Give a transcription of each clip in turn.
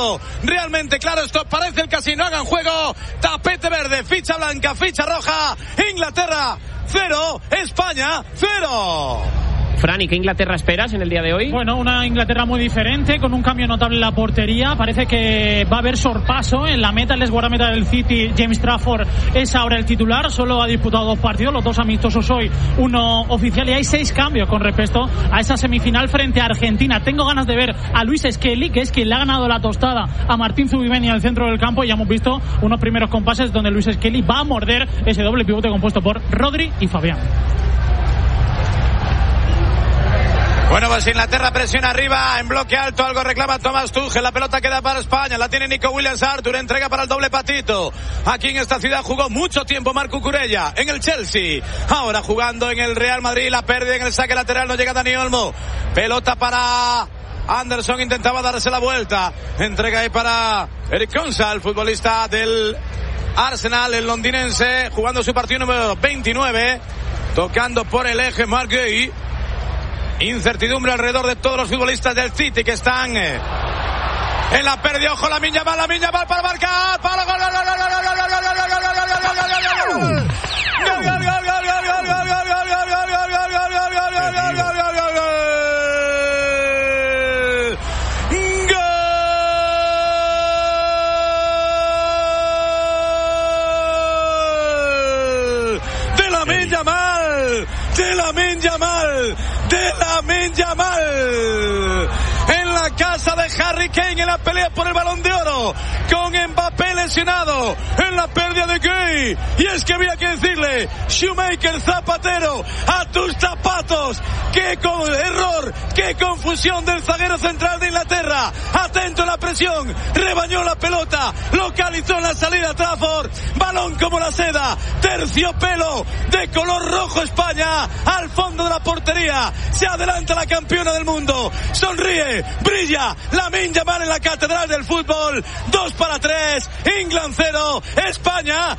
todo realmente claro. Esto parece el casino. Hagan juego. Tapete verde, ficha blanca, ficha roja. Inglaterra 0, España 0. Fran, ¿y qué Inglaterra esperas en el día de hoy? Bueno, una Inglaterra muy diferente, con un cambio notable en la portería. Parece que va a haber sorpaso en la meta. El guardameta del City, James Trafford, es ahora el titular. Solo ha disputado 2 partidos, los 2 amistosos hoy, 1 oficial. Y hay 6 cambios con respecto a esa semifinal frente a Argentina. Tengo ganas de ver a Luis Skelly, que es quien le ha ganado la tostada a Martín Zubimendi en el centro del campo. Y ya hemos visto unos primeros compases donde Luis Skelly va a morder ese doble pivote compuesto por Rodri y Fabián. Bueno, pues Inglaterra presiona arriba, en bloque alto, algo reclama Thomas Tuchel, la pelota queda para España, la tiene Nico Williams, Arthur, entrega para el doble patito. Aquí en esta ciudad jugó mucho tiempo Marco Cucurella, en el Chelsea, ahora jugando en el Real Madrid, la pérdida en el saque lateral, no llega Dani Olmo, pelota para Anderson, intentaba darse la vuelta, entrega ahí para Eric Konsa, el futbolista del Arsenal, el londinense, jugando su partido número 29, tocando por el eje Mark Guehi. Incertidumbre alrededor de todos los futbolistas del City que están en la pérdida. Ojo, Lamine Yamal para marcar, para gol, gol, gol, gol, gol, gol, gol, gol, de Lamine Yamal en la casa de Harry Kane, en la pelea por el Balón de Oro, con Mbappé lesionado, en la pérdida de Gueye. Y es que había que decirle, Shoemaker, zapatero, a tus zapatos. Qué error, qué confusión del zaguero central de Inglaterra. Atento a la presión, rebañó la pelota, localizó en la salida Trafford, balón como la seda, terciopelo de color rojo España, al fondo de la portería, se adelanta la campeona del mundo, sonríe, brilla, Lamine Yamal en la catedral del fútbol. 2-3, England 0, España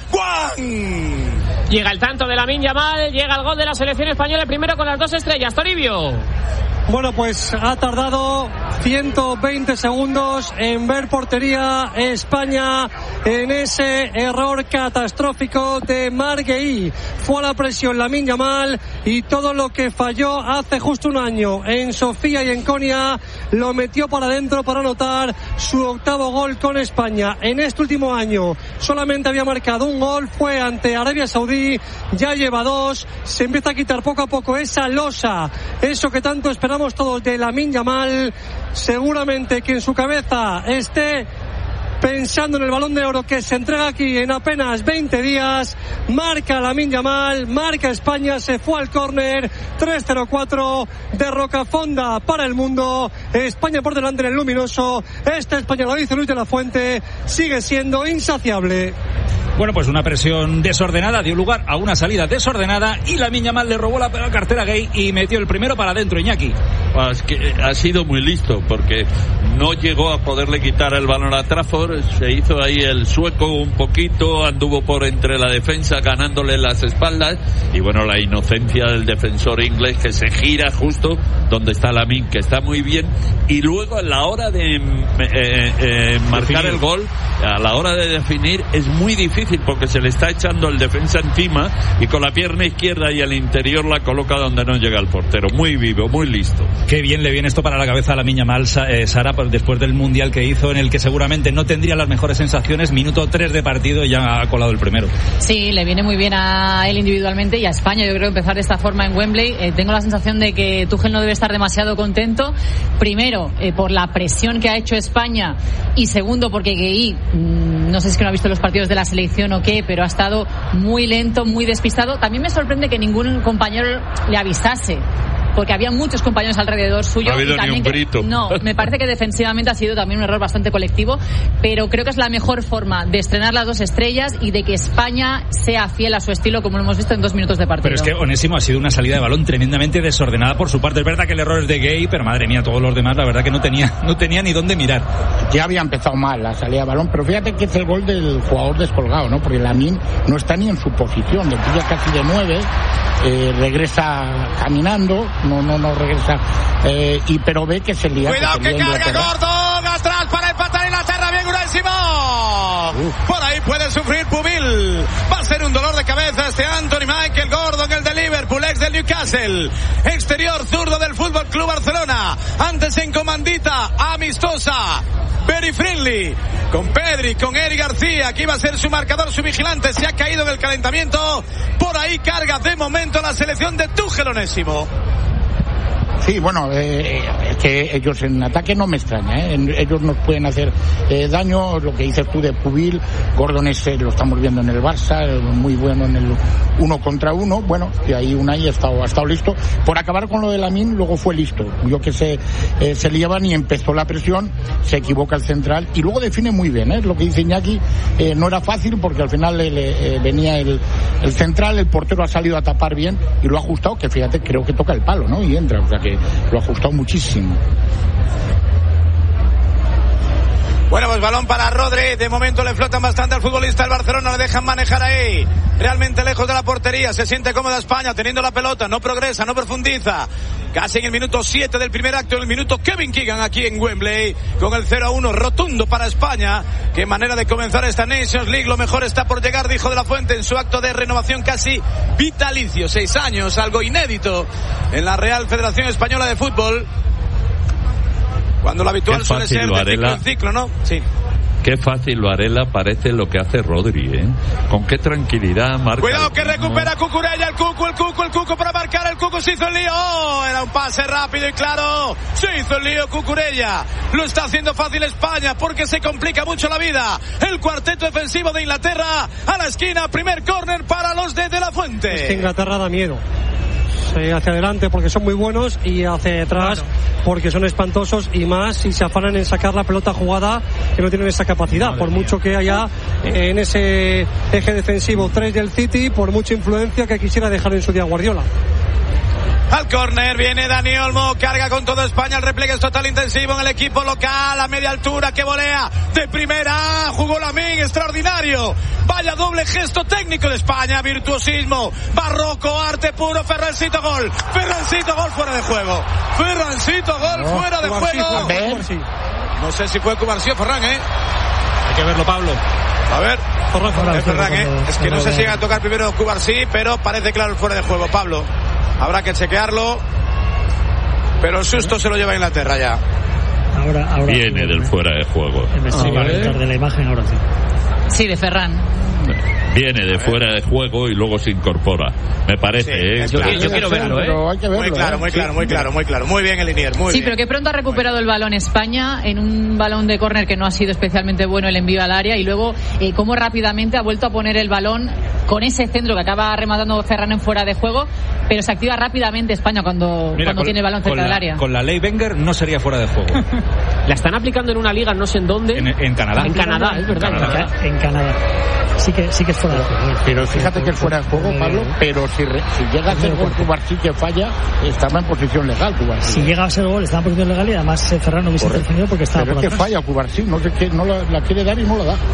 1. Llega el tanto de Lamine Yamal, llega el gol de la selección española, el primero con las 2 estrellas. Toribio. Bueno, pues ha tardado 120 segundos en ver portería España en ese error catastrófico de Marc Guehi. Fue a la presión Lamine Yamal y todo lo que falló hace justo un año en Sofía y en Konya lo metió para adentro para anotar su 8º gol con España. En este último año solamente había marcado un gol, fue ante Arabia Saudí, ya lleva 2, se empieza a quitar poco a poco esa losa, eso que tanto esperamos todos de Lamine Yamal. Seguramente que en su cabeza esté pensando en el Balón de Oro que se entrega aquí en apenas 20 días. Marca Lamine Yamal, marca España, se fue al córner. 3-0-4 de Rocafonda para el mundo. España por delante en el luminoso. Esta España, lo dice Luis de la Fuente, sigue siendo insaciable. Bueno, pues una presión desordenada dio lugar a una salida desordenada y Lamine Yamal le robó la cartera a Gueye y metió el primero para adentro, Iñaki. Pues que ha sido muy listo porque no llegó a poderle quitar el balón a Trafford, se hizo ahí el sueco un poquito, anduvo por entre la defensa ganándole las espaldas y bueno, la inocencia del defensor inglés que se gira justo donde está Lamine, que está muy bien, y luego a la hora de marcar el gol, a la hora de definir es muy difícil porque se le está echando el defensa encima y con la pierna izquierda y el interior la coloca donde no llega el portero. Muy vivo, muy listo. Qué bien le viene esto para la cabeza a Lamine Yamal, Sara, después del mundial que hizo, en el que seguramente no tendría las mejores sensaciones. Minuto 3 de partido y ya ha colado el primero. Sí, le viene muy bien a él individualmente y a España. Yo creo que empezar de esta forma en Wembley, tengo la sensación de que Tuchel no debe estar demasiado contento. Primero, por la presión que ha hecho España, y segundo, porque Guehi, no sé si es que no ha visto los partidos de la selección o qué, pero ha estado muy lento, muy despistado. También me sorprende que ningún compañero le avisase, porque había muchos compañeros alrededor suyo. No ha habido y también ni un grito. No, me parece que defensivamente ha sido también un error bastante colectivo, pero creo que es la mejor forma de estrenar las 2 estrellas y de que España sea fiel a su estilo, como lo hemos visto en 2 minutos de partido. Pero es que Onésimo, ha sido una salida de balón tremendamente desordenada por su parte. Es verdad que el error es de Gueye, pero madre mía, todos los demás la verdad que no tenía ni dónde mirar. Ya había empezado mal la salida de balón, pero fíjate que es el gol del jugador descolgado, ¿no? Porque Lamine no está ni en su posición, le pilla casi de 9, regresa caminando, no regresa, pero ve que se lía. Cuidado que carga Gordon, atrás para empatar Inglaterra. Por ahí puede sufrir Pubil. Va a ser un dolor de cabeza este Anthony Michael Gordon, el de Liverpool, ex del Newcastle. Exterior zurdo del Fútbol Club Barcelona. Antes en comandita amistosa. Very friendly. Con Pedri, con Eric García, que iba a ser su marcador, su vigilante. Se ha caído en el calentamiento. Por ahí carga de momento la selección de Tuchel, Onésimo. Sí, bueno, es que ellos en ataque no me extraña, ellos nos pueden hacer daño. Lo que dices tú de Pubil, Gordon lo estamos viendo en el Barça, muy bueno en el 1 contra 1. Bueno, y ahí Unai ha estado listo. Por acabar con lo de Lamine, luego fue listo. Yo que se liaban y empezó la presión, se equivoca el central y luego define muy bien, lo que dice Iñaki, no era fácil porque al final venía el central, el portero ha salido a tapar bien y lo ha ajustado, que fíjate, creo que toca el palo, ¿no? Y entra, o sea que lo ha ajustado muchísimo. Bueno, pues balón para Rodri. De momento le flotan bastante al futbolista del Barcelona. Le dejan manejar ahí. Realmente lejos de la portería. Se siente cómoda España teniendo la pelota. No progresa, no profundiza. Casi en el minuto 7 del primer acto. En el minuto Kevin Keegan aquí en Wembley. Con el 0-1 rotundo para España. Qué manera de comenzar esta Nations League. Lo mejor está por llegar, dijo De la Fuente en su acto de renovación casi vitalicio. 6 años, algo inédito en la Real Federación Española de Fútbol. Cuando lo habitual suele ser de ciclo en ciclo, ¿no? Sí. Qué fácil Varela parece lo que hace Rodri, Con qué tranquilidad marca. Cuidado que recupera Cucurella, el Cucu para marcar, el Cucu se hizo el lío. Oh, era un pase rápido y claro. Se hizo el lío Cucurella. Lo está haciendo fácil España porque se complica mucho la vida. El cuarteto defensivo de Inglaterra a la esquina, primer córner para los de la Fuente. Es que Inglaterra da miedo. Hacia adelante porque son muy buenos y hacia detrás porque son espantosos, y más si se afanan en sacar la pelota jugada, que no tienen esa capacidad. Por mucho que haya en ese eje defensivo 3 del City, por mucha influencia que quisiera dejar en su día Guardiola. Al córner viene Dani Olmo, carga con todo España, el repliegue es total intensivo en el equipo local, a media altura, que volea de primera, jugó Lamine, extraordinario, vaya doble gesto técnico de España, virtuosismo, barroco, arte puro, Ferrancito gol fuera de juego, Ferrancito gol fuera de juego. No sé si fue Cubarsí o Ferran, Hay que verlo, Pablo. A ver, Ferran, es que no sé si llega a tocar primero Cubarsí, pero parece claro el fuera de juego, Pablo. Habrá que chequearlo, pero el susto se lo lleva a Inglaterra ya. Ahora viene del fuera de juego. De la imagen ahora sí. Sí, de Ferran. Viene de fuera de juego y luego se incorpora. Me parece, Yo quiero verlo, Pero hay que verlo, muy claro. Muy bien el Linier, muy bien. Pero que pronto ha recuperado el balón España en un balón de córner que no ha sido especialmente bueno el envío al área, y luego cómo rápidamente ha vuelto a poner el balón con ese centro que acaba rematando Ferran en fuera de juego, pero se activa rápidamente España cuando tiene el balón cerca del área. Con la ley Wenger no sería fuera de juego. La están aplicando en una liga, no sé en dónde. En Canadá. En Canadá, es verdad. En Canadá. Sí que es fuera de juego. Pero fíjate que es fuera de juego, Pablo, pero si llega a ser gol Cubarsí que falla, estaba en posición legal Cubarsí. Si llega a ser gol, estaba en posición legal, y además Ferran no hubiese intervenido porque estaba pero por atrás. Pero es que falla Cubarsí, no sé qué, no la quiere dar y no la da.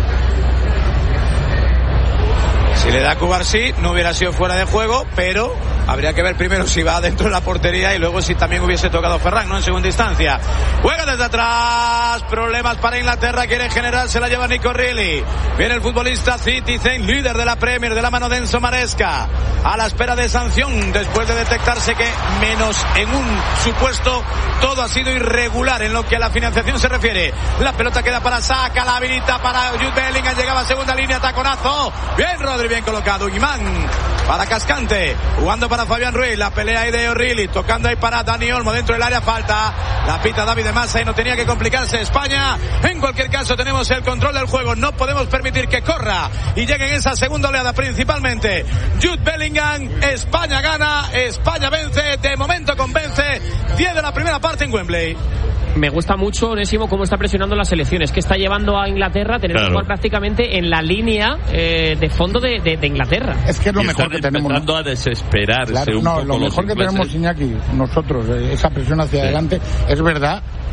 Si le da Cubarsí no hubiera sido fuera de juego, pero habría que ver primero si va dentro de la portería y luego si también hubiese tocado Ferran, ¿no? En segunda instancia. Juega desde atrás, problemas para Inglaterra, quiere generar, se la lleva Nico Reilly. Viene el futbolista Citizen, líder de la Premier, de la mano de Enzo Maresca, a la espera de sanción, después de detectarse que menos en un supuesto todo ha sido irregular en lo que a la financiación se refiere. La pelota queda para Saka, la habilita para Jude Bellingham, llegaba a segunda línea, taconazo, bien Rodri, bien colocado, Guimán para Cascante, jugando para Fabián Ruiz, la pelea ahí de O'Reilly, tocando ahí para Dani Olmo dentro del área, falta, la pita David de Massa y no tenía que complicarse España. En cualquier caso tenemos el control del juego, no podemos permitir que corra y llegue en esa segunda oleada principalmente Jude Bellingham. España gana, España vence, de momento convence, 10 de la primera parte en Wembley. Me gusta mucho, Onésimo, cómo está presionando las selecciones, que está llevando a Inglaterra a tener que jugar prácticamente en la línea de fondo de Inglaterra. Es que es lo mejor que tenemos. Empezando a desesperarse un poco lo mejor que tenemos, Iñaki, nosotros, esa presión hacia adelante. Es verdad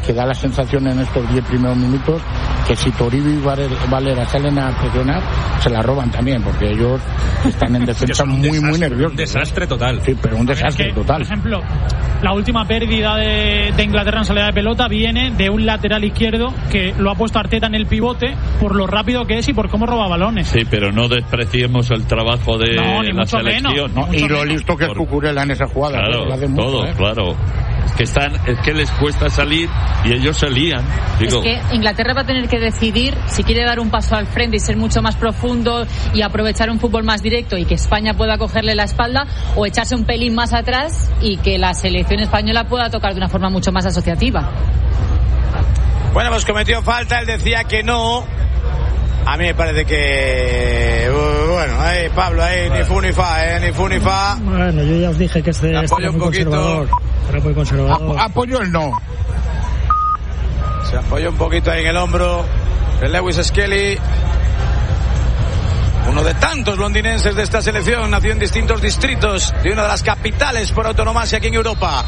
que da la sensación en estos 10 primeros minutos que si Toribio y Valera salen a presionar, se la roban también, porque ellos están en defensa muy nerviosos. Un desastre total. Sí, pero un desastre total. Por ejemplo, la última pérdida de Inglaterra en salida de pelota viene de un lateral izquierdo que lo ha puesto Arteta en el pivote por lo rápido que es y por cómo roba balones. Sí, pero no despreciemos el trabajo de la selección. Y lo listo que es Cucurella en esa jugada. Claro, claro. Es que les cuesta salir y ellos se lían. Digo. Es que Inglaterra va a tener que decidir si quiere dar un paso al frente y ser mucho más profundo y aprovechar un fútbol más directo y que España pueda cogerle la espalda, o echarse un pelín más atrás y que la selección española pueda tocar de una forma mucho más asociativa. Bueno, pues cometió falta, él decía que no. A mí me parece que... Bueno, ahí Pablo, ahí ni fu ni fa, ni fu ni fa. Bueno, yo ya os dije que este apoyo un poquito. Era muy conservador. Apoyo el no. Se apoyó un poquito ahí en el hombro el Lewis Skelly, uno de tantos londinenses de esta selección, nació en distintos distritos de una de las capitales por autonomía aquí en Europa.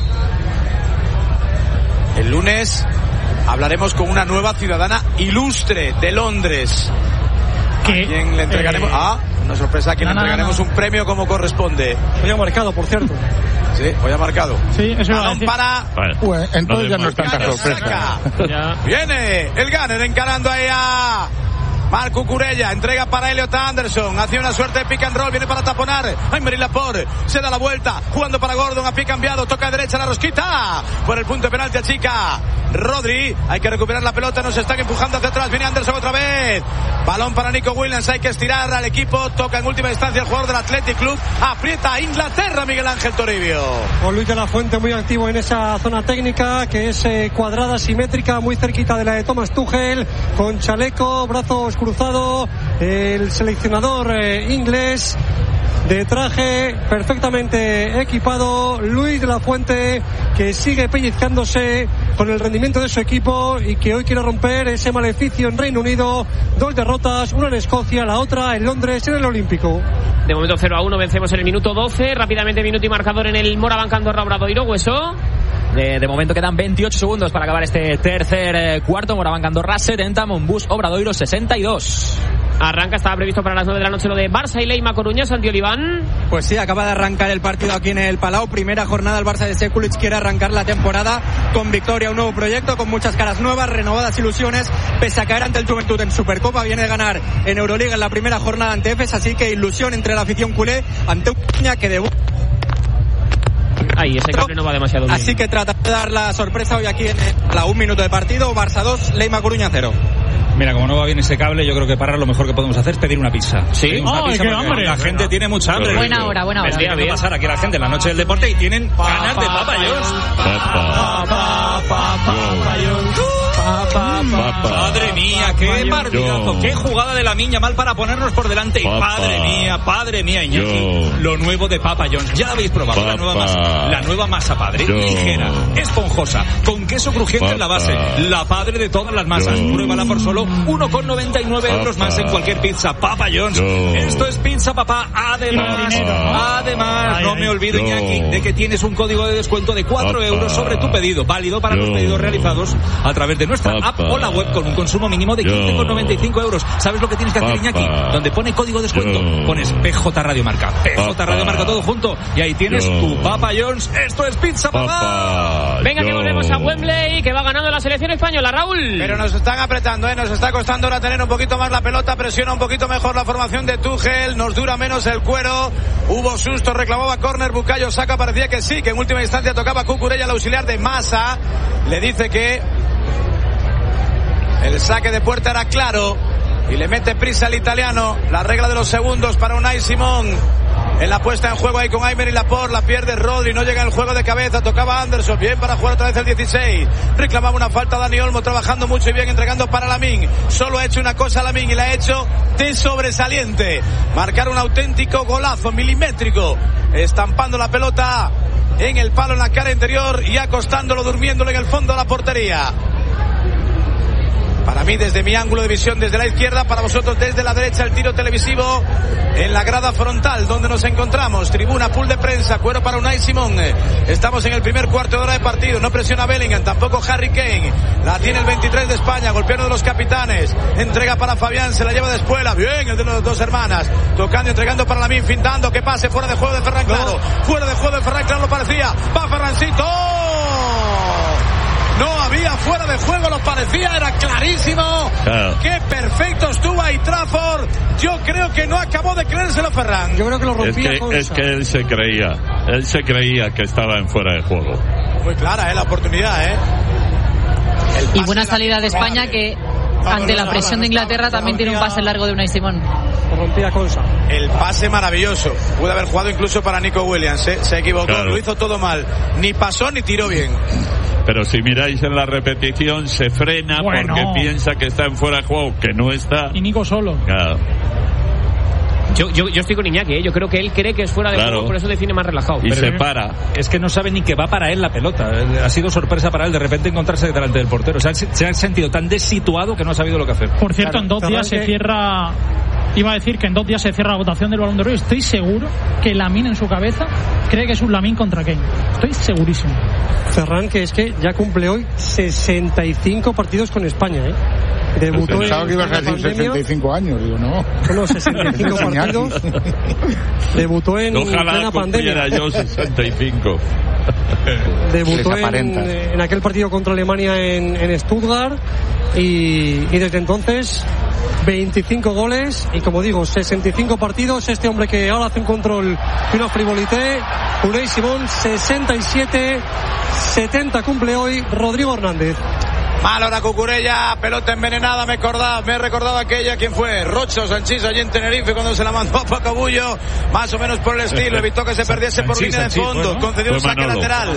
El lunes hablaremos con una nueva ciudadana ilustre de Londres. ¿A quién le entregaremos? Una sorpresa, a quien le entregaremos un premio como corresponde. Hoy ha marcado, por cierto. Sí, hoy ha marcado. Sí, eso va a decir. Para... Pues entonces ya no es tanta sorpresa. Viene el Gunner encarando ahí a Marc Cucurella, entrega para Elliot Anderson, hace una suerte de pick and roll, viene para taponar Aymeric Laporte, se da la vuelta, jugando para Gordon, a pie cambiado, toca de derecha la rosquita, por el punto de penalti a chica Rodri, hay que recuperar la pelota, nos están empujando hacia atrás, viene Anderson otra vez, balón para Nico Williams, hay que estirar al equipo, toca en última instancia el jugador del Athletic Club, aprieta a Inglaterra Miguel Ángel Toribio. Con Luis de la Fuente muy activo en esa zona técnica, que es cuadrada, simétrica, muy cerquita de la de Thomas Tuchel, con chaleco, brazos cruzado, el seleccionador inglés de traje perfectamente equipado, Luis de la Fuente, que sigue pellizcándose con el rendimiento de su equipo y que hoy quiere romper ese maleficio en Reino Unido. 2 derrotas, una en Escocia, la otra en Londres en el Olímpico. De momento 0-1, vencemos en el minuto 12, rápidamente minuto y marcador en el Moraván Andorra Obradoiro. Hueso. De momento quedan 28 segundos para acabar este tercer cuarto. Moraván Andorra 70, Monbus Obradoiro 62. Arranca, estaba previsto para las 9 de la noche lo de Barça y Leima Coruña, Santi Oliván. Pues sí, acaba de arrancar el partido aquí en el Palau. Primera jornada, el Barça de Sekulic quiere arrancar la temporada con victoria, un nuevo proyecto, con muchas caras nuevas, renovadas ilusiones, pese a caer ante el Juventud en Supercopa. Viene de ganar en Euroliga en la primera jornada ante Efes, así que ilusión entre la afición culé ante Ucrania, que debuta. Ahí, ese cable no va demasiado bien. Así que trata de dar la sorpresa hoy aquí en la 1 minuto de partido. Barça 2, Leima Coruña 0. Mira, como no va bien ese cable, yo creo que para lo mejor que podemos hacer es pedir una pizza. Sí. ¡Qué hambre! La gente tiene mucha hambre. Buena hora. ¿Qué va a pasar aquí a la gente en la noche del deporte y tienen ganas de Papa John's? Madre mía, qué partidazo, qué jugada de Lamine Yamal para ponernos por delante. Padre mía, Iñaki, lo nuevo de Papa John's. Ya lo habéis probado, la nueva masa padre, ligera, esponjosa, con queso crujiente en la base, la padre de todas las masas. Pruébala por solo 1,99 euros más en cualquier pizza. Papa John's. Esto es Pizza Papá. Además, no me olvido, Iñaki, de que tienes un código de descuento de 4 euros sobre tu pedido, válido para los pedidos realizados a través de nuestra app o la web, con un consumo mínimo de 15,95 euros. ¿Sabes lo que tienes que hacer, Iñaki? Donde pone código descuento, pones PJ Radio Marca, PJ Radio Marca todo junto, y ahí tienes tu Papa John's. Esto es Pizza Papá. Venga, que volvemos a Wembley, que va ganando la selección española, Raúl. Pero nos están apretando, nos está costando ahora tener un poquito más la pelota, presiona un poquito mejor la formación de Tuchel, nos dura menos el cuero, hubo susto, reclamaba córner, Bukayo Saka, parecía que sí, que en última instancia tocaba Cucurella, el auxiliar de Massa, le dice que el saque de puerta era claro y le mete prisa al italiano. La regla de los segundos para Unai Simón en la puesta en juego ahí con Aymeric Laporte, la pierde Rodri, no llega el juego de cabeza, tocaba Anderson, bien para jugar otra vez el 16, reclamaba una falta Dani Olmo, trabajando mucho y bien, entregando para Lamine, solo ha hecho una cosa Lamine y la ha hecho de sobresaliente, marcar un auténtico golazo milimétrico, estampando la pelota en el palo, en la cara interior y acostándolo, durmiéndolo en el fondo de la portería. Para mí, desde mi ángulo de visión, desde la izquierda, para vosotros desde la derecha, el tiro televisivo en la grada frontal, donde nos encontramos. Tribuna, pool de prensa, cuero para Unai Simón. Estamos en el primer cuarto de hora de partido. No presiona Bellingham, tampoco Harry Kane. La tiene el 23 de España, golpeando de los capitanes. Entrega para Fabián, se la lleva de Espuela. Bien, el de las dos hermanas. Tocando, entregando para Lamine, fintando. Que pase, fuera de juego de Ferran Claro. Fuera de juego de Ferran Claro, lo parecía. Va Ferrancito. No había fuera de juego, lo parecía, era clarísimo. Claro. Qué perfecto estuvo ahí Trafford. Yo creo que no acabó de creérselo Ferran. Yo creo que lo rompía. Es que él se creía que estaba en fuera de juego. Muy clara, la oportunidad, Y buena salida de España, que ante la presión de Inglaterra también tiene un pase largo de Unai Simón. Rompía Consa. El pase maravilloso. Pudo haber jugado incluso para Nico Williams, se equivocó, claro. Lo hizo todo mal. Ni pasó ni tiró bien. Pero si miráis en la repetición, se frena porque piensa que está en fuera de juego, que no está. Y Nico solo. Claro. Yo estoy con Iñaki, yo creo que él cree que es fuera de juego, por eso define más relajado. Y se para. Es que no sabe ni que va para él la pelota. Ha sido sorpresa para él de repente encontrarse delante del portero. O sea, se ha sentido tan desituado que no ha sabido lo que hacer. Por cierto, en 2 días se cierra... Iba a decir que en 2 días se cierra la votación del Balón de Oro. Estoy seguro que Lamine en su cabeza cree que es un Lamine contra Kane. Estoy segurísimo. Ferran, que es que ya cumple hoy 65 partidos con España, Debutó pensaba que ibas a decir 65 años, digo, no. Solo 65 partidos. Debutó en plena pandemia. Ojalá yo 65. Debutó en aquel partido contra Alemania en Stuttgart y desde entonces 25 goles y, como digo, 65 partidos. Este hombre que ahora hace un control y una frivolité. Unai Simón, 67, 70 cumple hoy Rodrigo Hernández. Mal ahora Cucurella, pelota envenenada, me he recordado aquella, ¿quién fue? Rocho Sanchís allí en Tenerife cuando se la mandó a Paco Bullo, más o menos por el estilo, evitó que se perdiese por línea de fondo, concedió un saque lateral.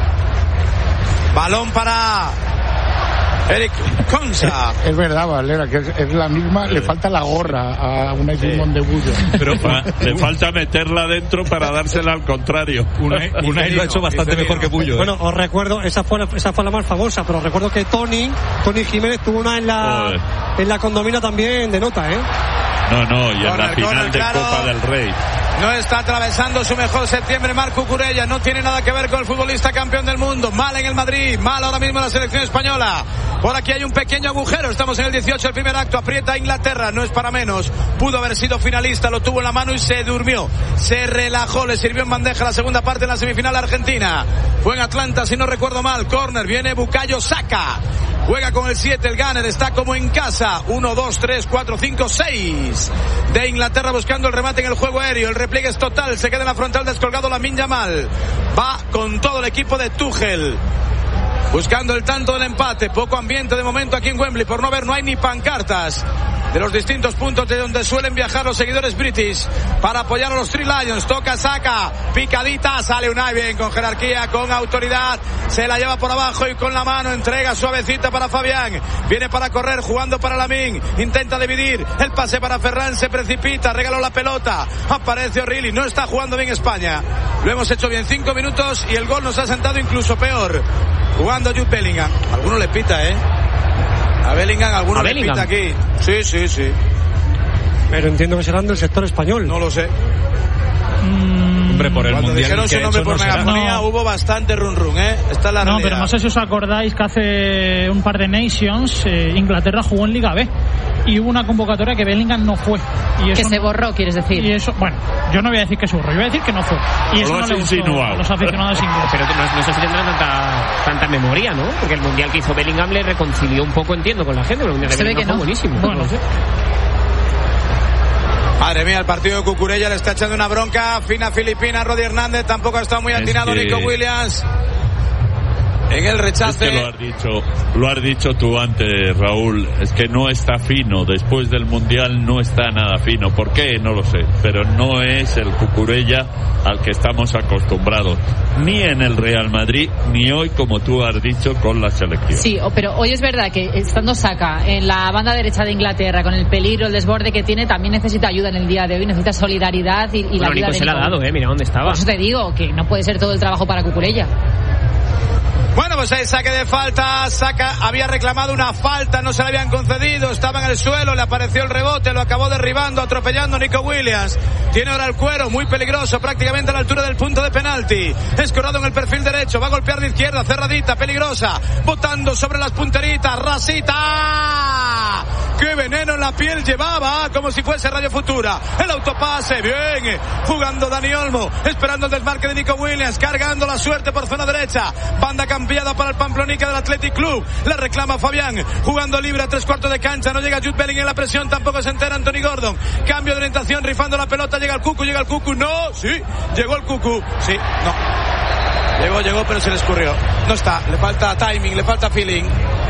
Balón para Eric Consa. Es verdad, Valera, que es la misma, le falta la gorra a Unai Simón de Bullo. Pero le falta meterla dentro para dársela al contrario. Unai lo ha hecho bastante mejor que Bullo. Bueno, os recuerdo, esa fue la más famosa, pero recuerdo que Tony Jiménez tuvo una en la Condomina también de nota, No, y en la final de Copa del Rey. No está atravesando su mejor septiembre Marc Cucurella, no tiene nada que ver con el futbolista campeón del mundo. Mal en el Madrid, mal ahora mismo en la selección española. Por aquí hay un pequeño agujero, estamos en el 18, el primer acto, aprieta Inglaterra, no es para menos. Pudo haber sido finalista, lo tuvo en la mano y se durmió, se relajó, le sirvió en bandeja la segunda parte en la semifinal Argentina. Fue en Atlanta, si no recuerdo mal, córner, viene Bukayo Saka. Juega con el 7, el Gunner, está como en casa. 1, 2, 3, 4, 5, 6 de Inglaterra buscando el remate en el juego aéreo. El repliegue es total, se queda en la frontal descolgado Lamine Yamal. Va con todo el equipo de Tuchel, buscando el tanto del empate. Poco ambiente de momento aquí en Wembley, por no ver, no hay ni pancartas de los distintos puntos de donde suelen viajar los seguidores british para apoyar a los Three Lions. Toca Saka, picadita, sale Unai bien, con jerarquía, con autoridad, se la lleva por abajo y con la mano entrega suavecita para Fabián, viene para correr, jugando para Lamine, intenta dividir, el pase para Ferran, se precipita, regaló la pelota, aparece O'Reilly, no está jugando bien España, lo hemos hecho bien, 5 minutos y el gol nos ha sentado incluso peor, jugando Jude Bellingham, alguno le pita, a Bellingham, alguno le pita aquí. Sí. Pero entiendo que serán del sector español. No lo sé. Hombre, por el cuando mundial dijeron su nombre por megafonía hubo bastante run, Esta es la realidad. No, pero no sé si os acordáis que hace un par de Nations Inglaterra jugó en Liga B y hubo una convocatoria que Bellingham no fue. Y eso que se borró, quieres decir. Y eso, bueno, yo no voy a decir que se borró, yo voy a decir que no fue. Y eso no le gustó a los aficionados ingleses. Pero no sé si tendrán tanta memoria, ¿no? Porque el mundial que hizo Bellingham le reconcilió un poco, entiendo, con la gente. El mundial de Bellingham fue buenísimo. Bueno, no sé. Madre mía, el partido de Cucurella le está echando una bronca fina filipina. Rodri Hernández tampoco ha estado muy atinado. Nico Williams en el rechace. Es que lo has dicho tú antes, Raúl. Es que no está fino. Después del mundial no está nada fino. ¿Por qué? No lo sé. Pero no es el Cucurella al que estamos acostumbrados. Ni en el Real Madrid, ni hoy, como tú has dicho, con la selección. Sí, pero hoy es verdad que estando Saka en la banda derecha de Inglaterra, con el peligro, el desborde que tiene, también necesita ayuda en el día de hoy. Necesita solidaridad y la ayuda Nico de se la ha dado, mira dónde estaba. Por eso te digo que no puede ser todo el trabajo para Cucurella. Bueno, pues ahí saque de falta. Había reclamado una falta, no se la habían concedido, estaba en el suelo, le apareció el rebote, lo acabó derribando, atropellando Nico Williams. Tiene ahora el cuero, muy peligroso, prácticamente a la altura del punto de penalti. Escorado en el perfil derecho, va a golpear de izquierda, cerradita, peligrosa, botando sobre las punteritas, rasita. ¡Qué veneno en la piel llevaba! Como si fuese Radio Futura. El autopase, bien, jugando Dani Olmo, esperando el desmarque de Nico Williams, cargando la suerte por zona derecha. Banda cambiada para el Pamplónica del Athletic Club. La reclama Fabián, jugando libre a 3/4 de cancha. No llega Jude Bellingham en la presión, tampoco se entera Anthony Gordon. Cambio de orientación, rifando la pelota. Llega el Cucu, no, sí, llegó el Cucu, sí, no. Llegó, pero se le escurrió. No está, le falta timing, le falta feeling.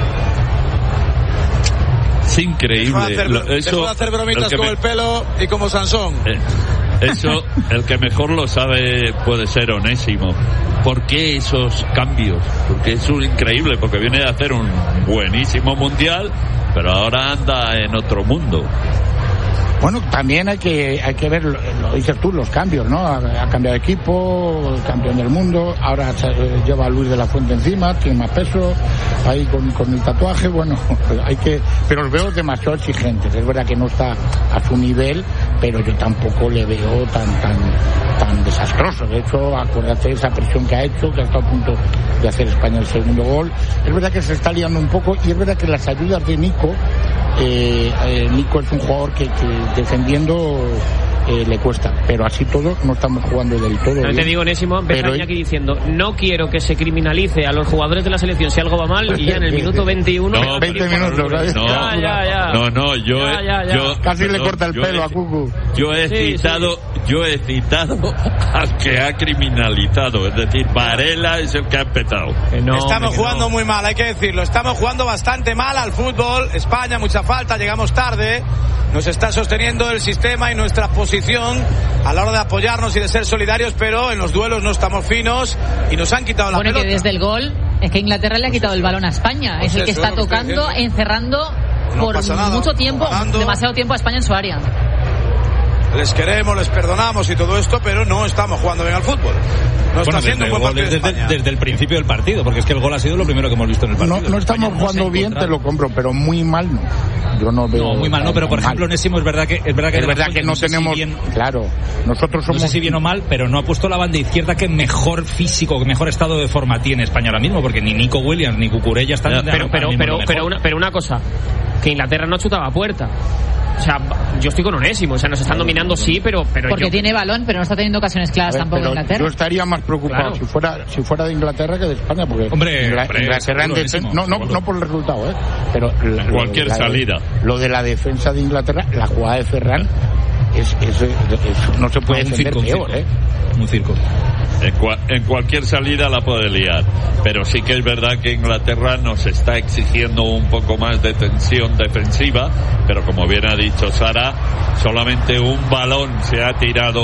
Es increíble. Dejó de hacer bromitas con el pelo y como Sansón. Eso, el que mejor lo sabe puede ser Onésimo. ¿Por qué esos cambios? Porque es increíble, porque viene de hacer un buenísimo mundial, pero ahora anda en otro mundo. Bueno, también hay que ver, lo dices tú, los cambios, ¿no? Ha cambiado de equipo, campeón del mundo, ahora lleva a Luis de la Fuente encima, tiene más peso, ahí con el tatuaje, bueno, pero los veo demasiado exigentes. Es verdad que no está a su nivel, pero yo tampoco le veo tan desastroso. De hecho, acuérdate de esa presión que ha hecho, que ha estado a punto de hacer España el segundo gol. Es verdad que se está liando un poco, y es verdad que las ayudas de Nico es un jugador que defendiendo le cuesta, pero así todo no estamos jugando del todo bien. Te digo, Onésimo, empezó aquí diciendo, no quiero que se criminalice a los jugadores de la selección si algo va mal, y ya en el minuto 21... No, 20 minutos, ¿sabes? Yo casi le corta el pelo a Cucu. Yo he citado al que ha criminalizado, es decir, Varela es el que ha empezado. Estamos jugando muy mal, hay que decirlo, estamos jugando bastante mal al fútbol. España, mucha falta, llegamos tarde, nos está sosteniendo el sistema y nuestra posición a la hora de apoyarnos y de ser solidarios, pero en los duelos no estamos finos y nos han quitado la pelota. Bueno, que desde el gol es que Inglaterra le ha quitado el balón a España, es el que está tocando, encerrando por mucho tiempo, demasiado tiempo a España en su área. Les queremos, les perdonamos y todo esto, pero no estamos jugando bien al fútbol. No está siendo un buen partido desde el principio del partido, porque es que el gol ha sido lo primero que hemos visto en el partido. No estamos jugando bien, te lo compro, pero muy mal no. Yo no veo. No, muy mal no, pero por ejemplo, Onésimo, es verdad que no tenemos. Si bien, claro, nosotros somos. No sé si bien o mal, pero no ha puesto la banda izquierda que mejor físico, que mejor estado de forma tiene España ahora mismo, porque ni Nico Williams ni Cucurella están. Pero una cosa, que Inglaterra no chutaba a puerta. O sea, yo estoy con Onésimo, o sea, nos están dominando sí, pero porque tiene balón, pero no está teniendo ocasiones claras tampoco Inglaterra. Yo estaría más preocupado si fuera de Inglaterra que de España, porque Inglaterra no por el resultado, pero cualquier salida. Lo de la defensa de Inglaterra, la jugada de Ferran no se puede defender peor, un circo. En cualquier salida la puede liar, pero sí que es verdad que Inglaterra nos está exigiendo un poco más de tensión defensiva, pero como bien ha dicho Sara, solamente un balón se ha tirado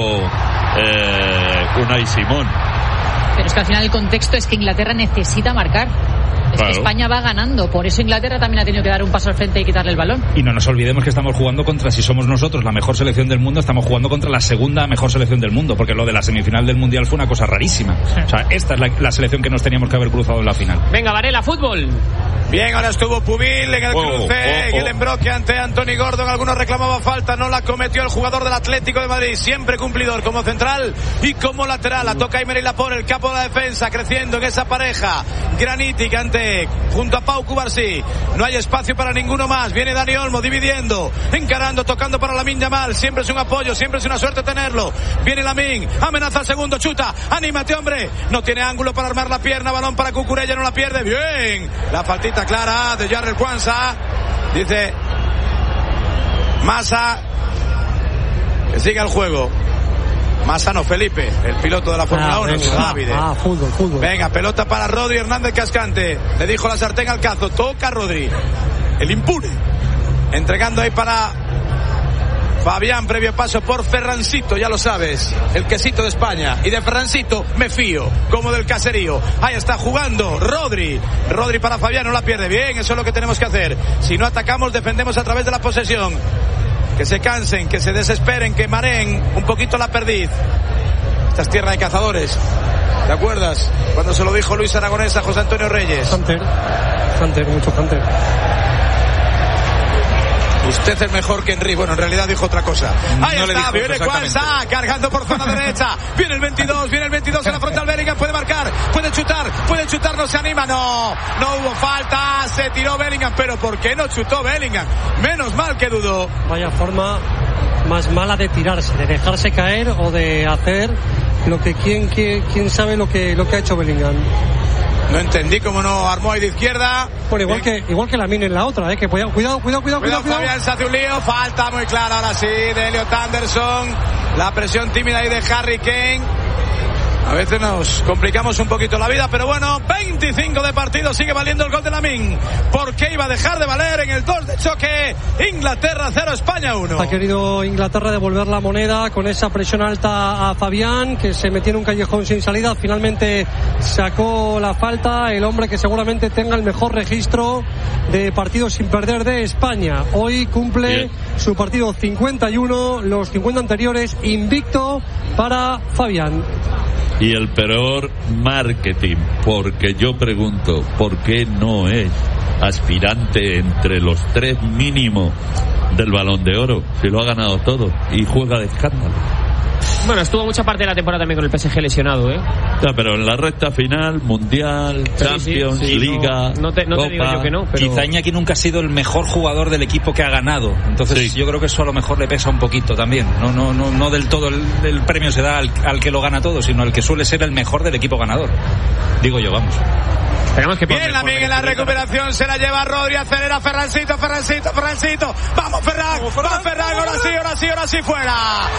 Unai Simón. Pero es que al final el contexto es que Inglaterra necesita marcar. Es que España va ganando, por eso Inglaterra también ha tenido que dar un paso al frente y quitarle el balón. Y no nos olvidemos que estamos jugando contra, si somos nosotros la mejor selección del mundo, estamos jugando contra la segunda mejor selección del mundo, porque lo de la semifinal del Mundial fue una cosa rarísima. O sea, esta es la selección que nos teníamos que haber cruzado en la final. Venga, Varela, fútbol. Bien, ahora estuvo Pubil en el cruce, en el embroque ante Anthony Gordon. Algunos reclamaban falta, no la cometió el jugador del Atlético de Madrid, siempre cumplidor como central y como lateral. La toca Aymeric Laporte, el capo de la defensa, creciendo en esa pareja. Granitic junto a Pau Cubarsí. No hay espacio para ninguno más. Viene Dani Olmo dividiendo, encarando, tocando para Lamine Yamal. Siempre es un apoyo, siempre es una suerte tenerlo. Viene Lamine, amenaza al segundo, chuta, anímate, hombre. No tiene ángulo para armar la pierna, balón para Cucurella, no la pierde. Bien, la faltita clara de Jarrell Kwanza. Dice Massa que siga el juego. Massano Felipe, el piloto de la Fórmula 1, fútbol. Venga, pelota para Rodri Hernández Cascante. Le dijo la sartén al cazo, toca Rodri. El impune. Entregando ahí para Fabián, previo paso por Ferrancito, ya lo sabes, el quesito de España. Y de Ferrancito me fío, como del caserío. Ahí está jugando Rodri para Fabián, no la pierde. Bien, eso es lo que tenemos que hacer. Si no atacamos, defendemos a través de la posesión. Que se cansen, que se desesperen, que mareen un poquito la perdiz. Esta es tierra de cazadores. ¿Te acuerdas? Cuando se lo dijo Luis Aragonés a José Antonio Reyes. Hunter, mucho Hunter. Usted es mejor que Henry. Bueno, en realidad dijo otra cosa. Ahí no está, viene Kwanza, cargando por zona derecha. Viene el 22 en la frontal. Bellingham puede marcar, puede chutar, no se anima. No hubo falta, se tiró Bellingham. Pero ¿por qué no chutó Bellingham? Menos mal que dudó. Vaya forma más mala de tirarse, de dejarse caer o de hacer lo que quién sabe lo que ha hecho Bellingham. No entendí cómo no armó ahí de izquierda. Bueno, igual que Lamine en la otra, que cuidado. Fabián, se hace un lío, falta muy clara ahora sí de Elliot Anderson. La presión tímida ahí de Harry Kane. A veces nos complicamos un poquito la vida, pero bueno, 25 de partido, sigue valiendo el gol de Lamine. ¿Por qué iba a dejar de valer en el 2 de choque? Inglaterra 0, España 1. Ha querido Inglaterra devolver la moneda con esa presión alta a Fabián, que se metió en un callejón sin salida. Finalmente sacó la falta el hombre que seguramente tenga el mejor registro de partidos sin perder de España. Hoy cumple su partido 51, los 50 anteriores invicto para Fabián. Y el peor marketing, porque yo pregunto, ¿por qué no es aspirante entre los 3 mínimo del Balón de Oro? Si lo ha ganado todo y juega de escándalo. Bueno, estuvo mucha parte de la temporada también con el PSG lesionado, Ya, pero en la recta final, Mundial, Champions, Liga, no te digo yo que no, pero... Quizá Iñaki nunca ha sido el mejor jugador del equipo que ha ganado. Entonces yo creo que eso a lo mejor le pesa un poquito también. No del todo el premio se da al que lo gana todo, sino al que suele ser el mejor del equipo ganador. Digo yo, vamos. Bien, Lamine en la recuperación, se la lleva Rodri, acelera Ferrancito. Vamos Ferran, ahora sí, fuera.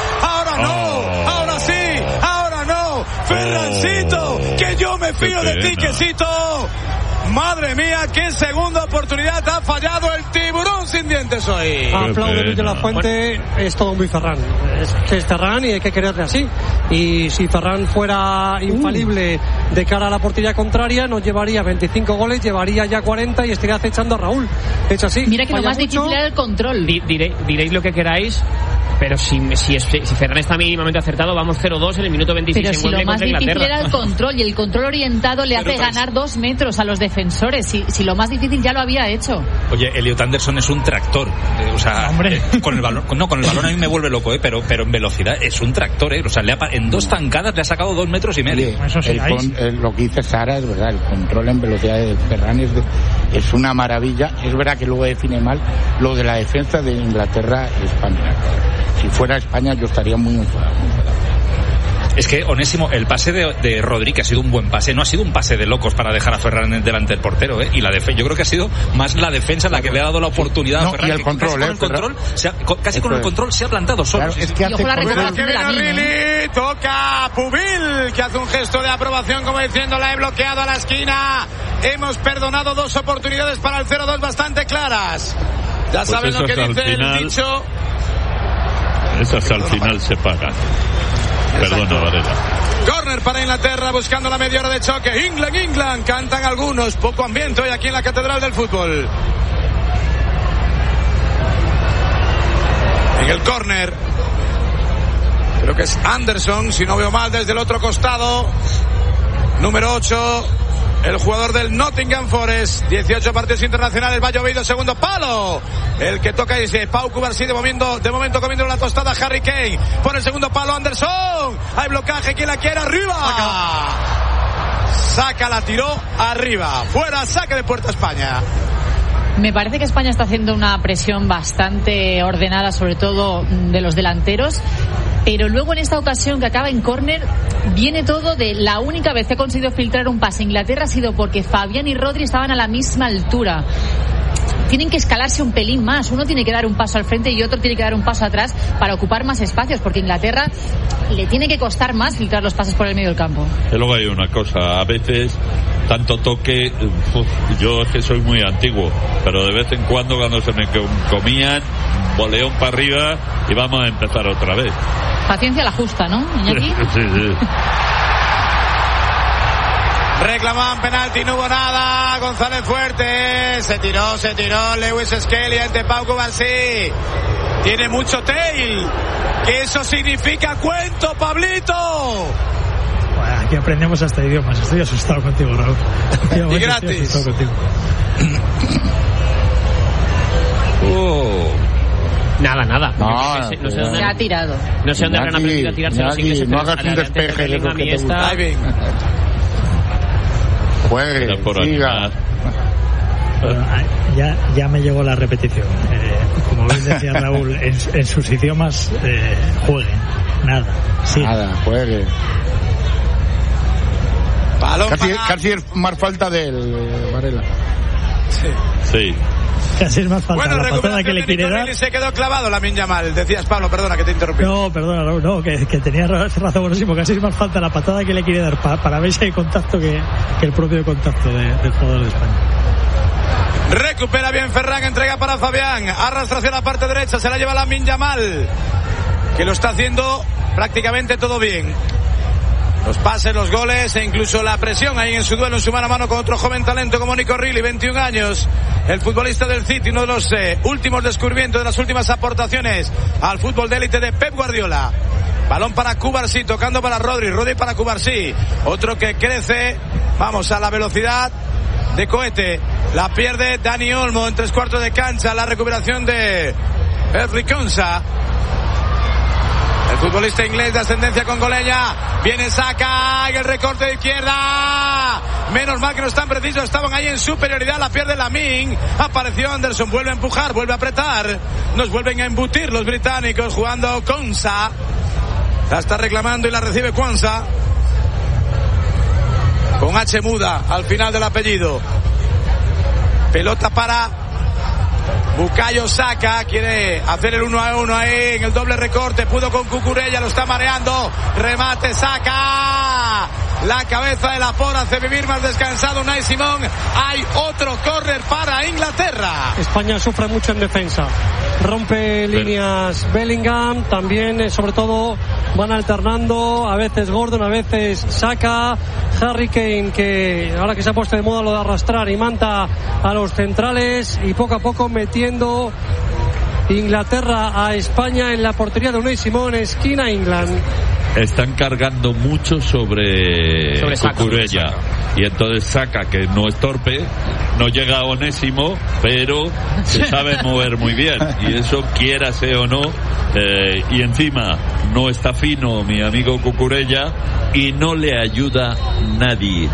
Ahora no. Ferrancito, que yo me fío de ti, quesito. Madre mía, qué segunda oportunidad ha fallado el tiburón sin dientes hoy. Aplaude Luis de la Fuente, es todo muy Ferran. Es Ferran y hay que quererle así. Y si Ferran fuera infalible de cara a la portería contraria, nos llevaría 25 goles, llevaría ya 40 y estaría acechando a Raúl. Hecho así. Mira que lo más difícil era el control. Diréis lo que queráis, pero si Ferran está mínimamente acertado, vamos 0-2 en el minuto 26 en Wembley contra Inglaterra. Pero si lo más difícil era el control, y el control orientado le hace ganar 2 metros a los defensores. Si lo más difícil ya lo había hecho. Oye, Elliot Anderson es un tractor. Con el balón a mí me vuelve loco, pero en velocidad es un tractor, O sea, en 2 tancadas le ha sacado 2 metros y medio. Lo que dice Sara es verdad, el control en velocidad de Ferran es una maravilla. Es verdad que luego define mal lo de la defensa de Inglaterra y España. Si fuera España yo estaría muy enfadado. Es que, Onésimo, el pase de Rodri, que ha sido un buen pase, no ha sido un pase de locos para dejar a Ferran delante del portero, Y la defensa, yo creo que ha sido más la defensa la que le ha dado la oportunidad a Ferran. Y el control, casi con el control se ha plantado solo. Claro, es que hace la recuperación de la toca Pubil, que hace un gesto de aprobación como diciendo la he bloqueado a la esquina. Hemos perdonado 2 oportunidades para el 0-2 bastante claras. Ya saben lo que dice el dicho. Esas al final se pagan. Perdona, Varela. Corner para Inglaterra, buscando la media hora de choque. England, cantan algunos. Poco ambiente hoy aquí en la Catedral del Fútbol. En el corner, creo que es Anderson, si no veo mal, desde el otro costado. Número 8, el jugador del Nottingham Forest. 18 partidos internacionales, va llovido, segundo palo. El que toca es Pau Cubarsí, de momento comiendo la tostada Harry Kane. Por el segundo palo Anderson. Hay blocaje, quien la quiere, arriba. Saca, la tiró arriba. Fuera, saque de puerta España. Me parece que España está haciendo una presión bastante ordenada, sobre todo de los delanteros. Pero luego en esta ocasión que acaba en córner, viene todo de la única vez que ha conseguido filtrar un pase Inglaterra ha sido porque Fabián y Rodri estaban a la misma altura. Tienen que escalarse un pelín más. Uno tiene que dar un paso al frente y otro tiene que dar un paso atrás para ocupar más espacios, porque Inglaterra le tiene que costar más filtrar los pases por el medio del campo. Y luego hay una cosa, a veces tanto toque, yo es que soy muy antiguo, pero de vez en cuando se me comían, boleón para arriba y vamos a empezar otra vez. Paciencia la justa, ¿no, Iñaki? Sí. Reclamaban penalti, no hubo nada. González Fuerte, se tiró Lewis Skelly ante Pau Cubarsí. Tiene mucho tail. ¿Qué eso significa? Cuento, Pablito. que aprendemos hasta idiomas. Estoy asustado contigo, Raúl. Y gratis. Nada. No sé dónde se ha tirado. No sé dónde habrán aprendido a tirarse los ingleses. No hagas un despeje de lo que te gusta. Juegue, siga. Ya me llegó la repetición. Como bien decía Raúl, en sus idiomas jueguen. Nada, juegue. Casi es más falta del Varela. Sí. Casi es más falta bueno, la patada que le quiere dar. Se quedó clavado Lamine Yamal. Decías, Pablo, perdona que te interrumpí. No, perdona, Raúl, no, que tenía razón buenísimo. Casi es más falta la patada que le quiere dar para ver si hay contacto que el propio contacto del jugador de España. Recupera bien Ferran, entrega para Fabián, arrastra hacia la parte derecha, se la lleva Lamine Yamal, que lo está haciendo prácticamente todo bien. Los pases, los goles e incluso la presión ahí en su duelo, en su mano a mano con otro joven talento como Nico Reilly, 21 años, el futbolista del City, uno de los últimos descubrimientos, de las últimas aportaciones al fútbol de élite de Pep Guardiola. Balón para Cubarsí, tocando para Rodri para Cubarsí, otro que crece, vamos, a la velocidad de cohete. La pierde Dani Olmo en 3/4 de cancha. La recuperación de Ezri Konsa, el futbolista inglés de ascendencia congoleña. Viene Saka y el recorte de izquierda. Menos mal que no están precisos, estaban ahí en superioridad. La pierde Lamine. Apareció Anderson, vuelve a empujar, vuelve a apretar. Nos vuelven a embutir los británicos jugando Konsa. La está reclamando y la recibe Konsa, con H muda al final del apellido. Pelota para Bukayo Saka, quiere hacer el 1-1 ahí en el doble recorte, pudo con Cucurella, lo está mareando, remate Saka, la cabeza de la Por hace vivir más descansado Unai Simón. Hay otro córner para Inglaterra. España sufre mucho en defensa, rompe líneas Bellingham, también sobre todo van alternando, a veces Gordon, a veces Saka, Harry Kane, que ahora que se ha puesto de moda lo de arrastrar, y manta a los centrales, y poco a poco metiendo Inglaterra a España en la portería de Unai Simón, esquina England. Están cargando mucho sobre Cucurella, y entonces Saka, que no es torpe, no llega a Onésimo, pero se sabe mover muy bien, y eso quiérase o no, y encima no está fino mi amigo Cucurella y no le ayuda nadie.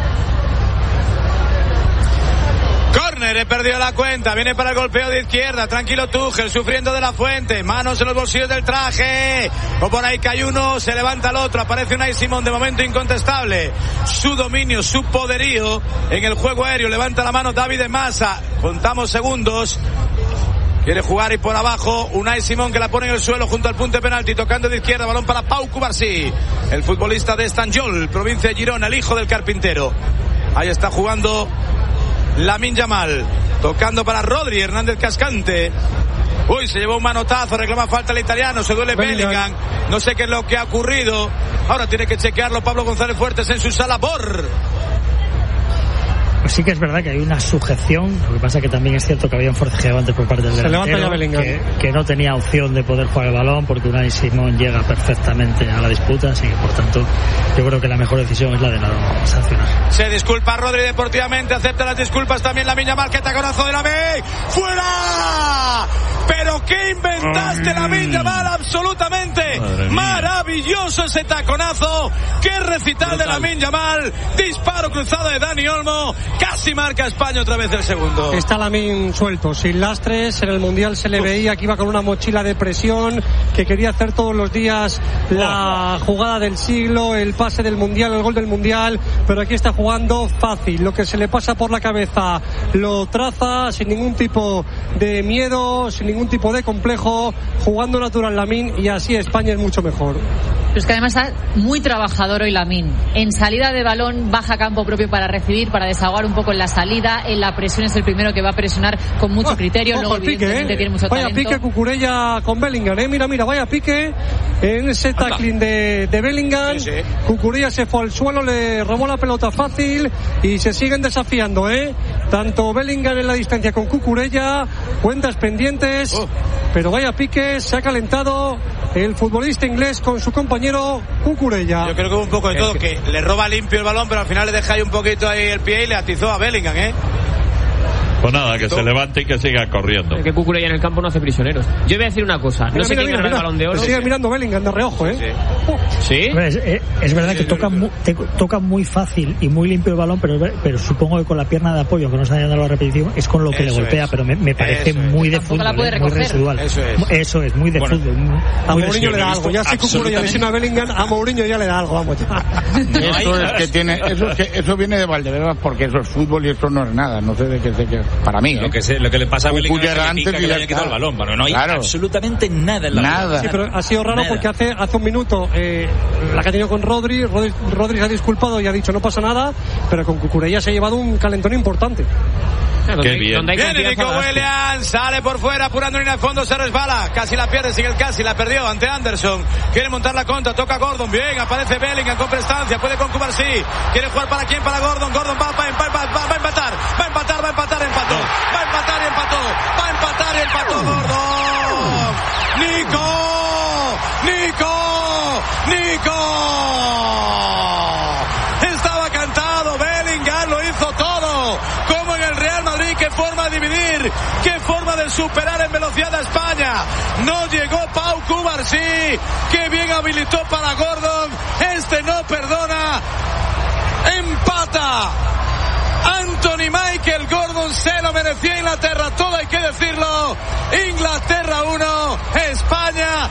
Córner, he perdido la cuenta, viene para el golpeo de izquierda, tranquilo Tuchel, sufriendo de la Fuente, manos en los bolsillos del traje, o por ahí cae uno, se levanta el otro, aparece Unai Simón, de momento incontestable, su dominio, su poderío en el juego aéreo, levanta la mano David Massa, contamos segundos, quiere jugar y por abajo Unai Simón, que la pone en el suelo junto al punto de penalti, tocando de izquierda, balón para Pau Cubarsí, el futbolista de Estanjol, provincia de Girona, el hijo del carpintero. Ahí está jugando Lamine Yamal, tocando para Rodri, Hernández Cascante. Uy, se llevó un manotazo, reclama falta el italiano, se duele Bellingham. No sé qué es lo que ha ocurrido. Ahora tiene que chequearlo Pablo González Fuertes en su sala. Pues sí que es verdad que hay una sujeción, lo que pasa que también es cierto que había un forcejeo antes por parte del delantero, que no tenía opción de poder jugar el balón, porque Unai Simón llega perfectamente a la disputa, así que por tanto yo creo que la mejor decisión es la de no sancionar. Se disculpa Rodri deportivamente, acepta las disculpas también Lamine Yamal, que taconazo de Lamine, ¡fuera! Pero ¿qué inventaste, Lamine Yamal? Absolutamente maravilloso ese taconazo, qué recital de Lamine Yamal, disparo cruzado de Dani Olmo, casi marca España otra vez el segundo. Está Lamine suelto, sin lastres, en el Mundial se le veía que iba con una mochila de presión, que quería hacer todos los días la jugada del siglo, el pase del Mundial, el gol del Mundial, pero aquí está jugando fácil, lo que se le pasa por la cabeza lo traza sin ningún tipo de miedo, sin ningún tipo de complejo, jugando natural Lamine, y así España es mucho mejor. Pero es que además está muy trabajador hoy Lamine. En salida de balón baja a campo propio para recibir, para desahogar un poco en la salida. En la presión es el primero que va a presionar con mucho criterio. Luego evidentemente tiene mucho vaya talento. Pique Cucurella con Bellingham, mira, vaya pique. en ese tackling de Bellingham. Cucurella se fue al suelo, le robó la pelota fácil y se siguen desafiando, tanto Bellingham en la distancia con Cucurella, cuentas pendientes, pero vaya pique, se ha calentado el futbolista inglés con su compañero Cucurella. Yo creo que un poco de todo, que le roba limpio el balón, pero al final le deja ahí un poquito ahí el pie y le atizó a Bellingham, Pues nada, que se levante y que siga corriendo. Que Cucurella en el campo no hace prisioneros. Yo voy a decir una cosa. No sé quién ganará el Balón de Oro. Sigue mirando Bellingham de reojo, ¿Sí? Es verdad que toca muy fácil y muy limpio el balón, pero supongo que con la pierna de apoyo, que no está dando la repetición, es con lo que le golpea, pero me parece muy de fútbol, muy residual. Eso es, muy de fútbol. A Mourinho le da algo. Ya si Cucurella lesiona a Bellingham, a Mourinho ya le da algo, vamos ya. Eso viene de Valdebebas, porque eso es fútbol y esto no es nada. No sé de qué sé que... Para mí, lo que le pasa a Bellingham es que le haya quitado el balón. Bueno, no hay absolutamente nada en la nada. Sí, pero ha sido raro porque hace un minuto la que ha tenido con Rodri se ha disculpado y ha dicho no pasa nada, pero con Cucurella se ha llevado un calentón importante. Qué bien. Viene Nico Williams, sale por fuera, apurando línea de fondo, se resbala, casi la pierde, sigue el casi, la perdió ante Anderson, quiere montar la contra, toca Gordon, bien, aparece Bellingham con prestancia, puede con Cubarsí, quiere jugar para quién, para Gordon va a empatar, empató, va a empatar y empató Gordon. Nico, estaba cantado, Bellingham lo hizo todo, como en el Real Madrid, qué forma de dividir, qué forma de superar en velocidad a España. No llegó Pau Cubarsí, que bien habilitó para Gordon, no perdona, empata Anthony Michael Gordon, se lo merecía Inglaterra, todo hay que decirlo. Inglaterra 1, España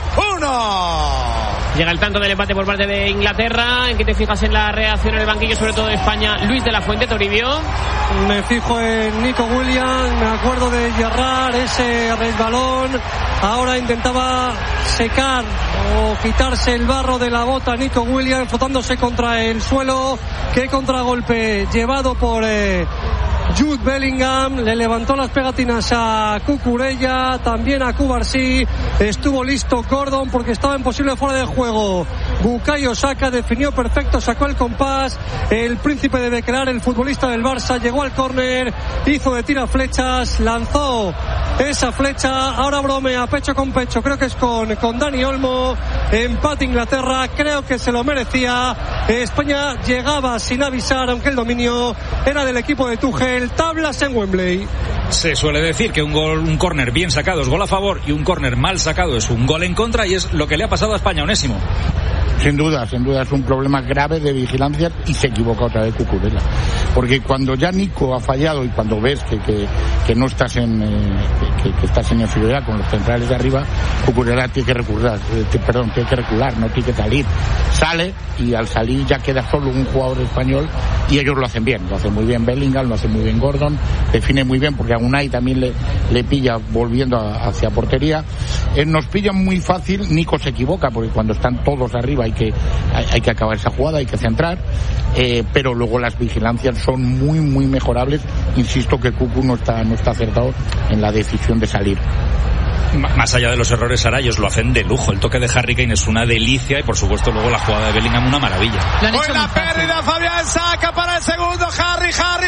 1. Llega el tanto del empate por parte de Inglaterra. ¿En qué te fijas en la reacción en el banquillo, sobre todo de España? Luis de la Fuente, Toribio. Me fijo en Nico Williams, me acuerdo de Gerrard, ese resbalón. Ahora intentaba secar o quitarse el barro de la bota Nico Williams, frotándose contra el suelo. Qué contragolpe llevado por Jude Bellingham, le levantó las pegatinas a Cucurella, también a Cubarsí. Estuvo listo Gordon porque estaba imposible fuera de juego. Bukayo Saka definió perfecto, sacó el compás. El príncipe de Bequelar, el futbolista del Barça, llegó al córner, hizo de tira flechas, lanzó esa flecha. Ahora bromea pecho con pecho, creo que es con Dani Olmo. Empate Inglaterra, creo que se lo merecía. España llegaba sin avisar, aunque el dominio era del equipo de Tuchel. Tablas en Wembley. Se suele decir que un córner bien sacado es gol a favor y un córner mal sacado es un gol en contra, y es lo que le ha pasado a España, Onésimo. Sin duda es un problema grave de vigilancia, y se equivoca otra vez Cucurella, porque cuando ya Nico ha fallado y cuando ves que no estás que estás en inferioridad con los centrales de arriba, Cucurella tiene que recular, no tiene que salir. Sale, y al salir ya queda solo un jugador español, y ellos lo hacen bien, lo hace muy bien Bellingham, lo hace muy bien Gordon, define muy bien, porque a Unai también le pilla volviendo hacia portería. Nos pilla muy fácil, Nico se equivoca porque cuando están todos arriba hay que acabar esa jugada, hay que centrar, pero luego las vigilancias son muy muy mejorables. Insisto que Cucu no está acertado en la decisión de salir. Más allá de los errores, ahora ellos lo hacen de lujo. El toque de Harry Kane es una delicia, y por supuesto luego la jugada de Bellingham una maravilla. Buena pérdida, Fabián saca para el segundo. Harry,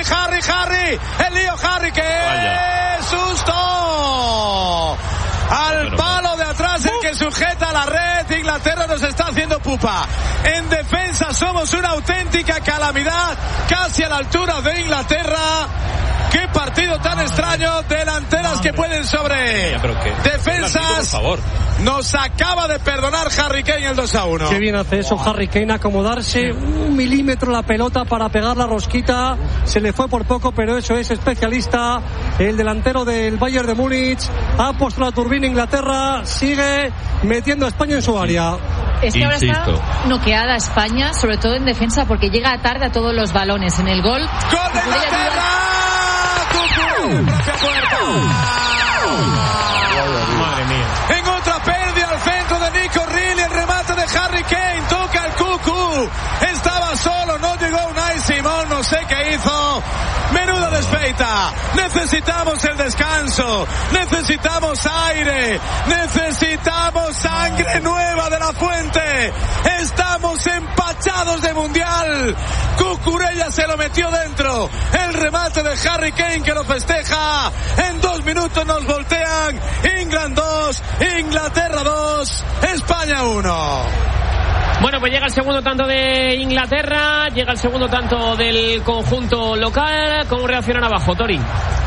el lío Harry, que susto. Al palo de atrás, el que sujeta la red. Inglaterra nos está haciendo pupa. En defensa somos una auténtica calamidad, casi a la altura de Inglaterra. Qué partido tan extraño. Delanteras que pueden sobre defensas. Nos acaba de perdonar Harry Kane el 2-1. Qué bien hace eso Harry Kane, acomodarse un milímetro la pelota para pegar la rosquita. Se le fue por poco, pero eso es especialista. El delantero del Bayern de Múnich ha puesto la turbina. Inglaterra sigue metiendo a España en su área. Es que ahora está noqueada España, sobre todo en defensa, porque llega tarde a todos los balones. En el gol. ¡Gol de Inglaterra! ¡Propia puerta! Madre mía. En otra pérdida al centro de Nico Reilly, el remate de Harry Kane, toca el Cucu. Estaba solo, no llegó Unai Simón, no sé qué hizo. Menuda despeita. Necesitamos el descanso, necesitamos aire, necesitamos sangre nueva de la la Fuente. Estamos empachados de mundial. Cucurella se lo metió dentro. El remate de Harry Kane que lo festeja. En 2 minutos nos voltean. England 2, Inglaterra 2, España 1. Bueno, pues llega el segundo tanto de Inglaterra, llega el segundo tanto del conjunto local. ¿Cómo reaccionan abajo, Tori?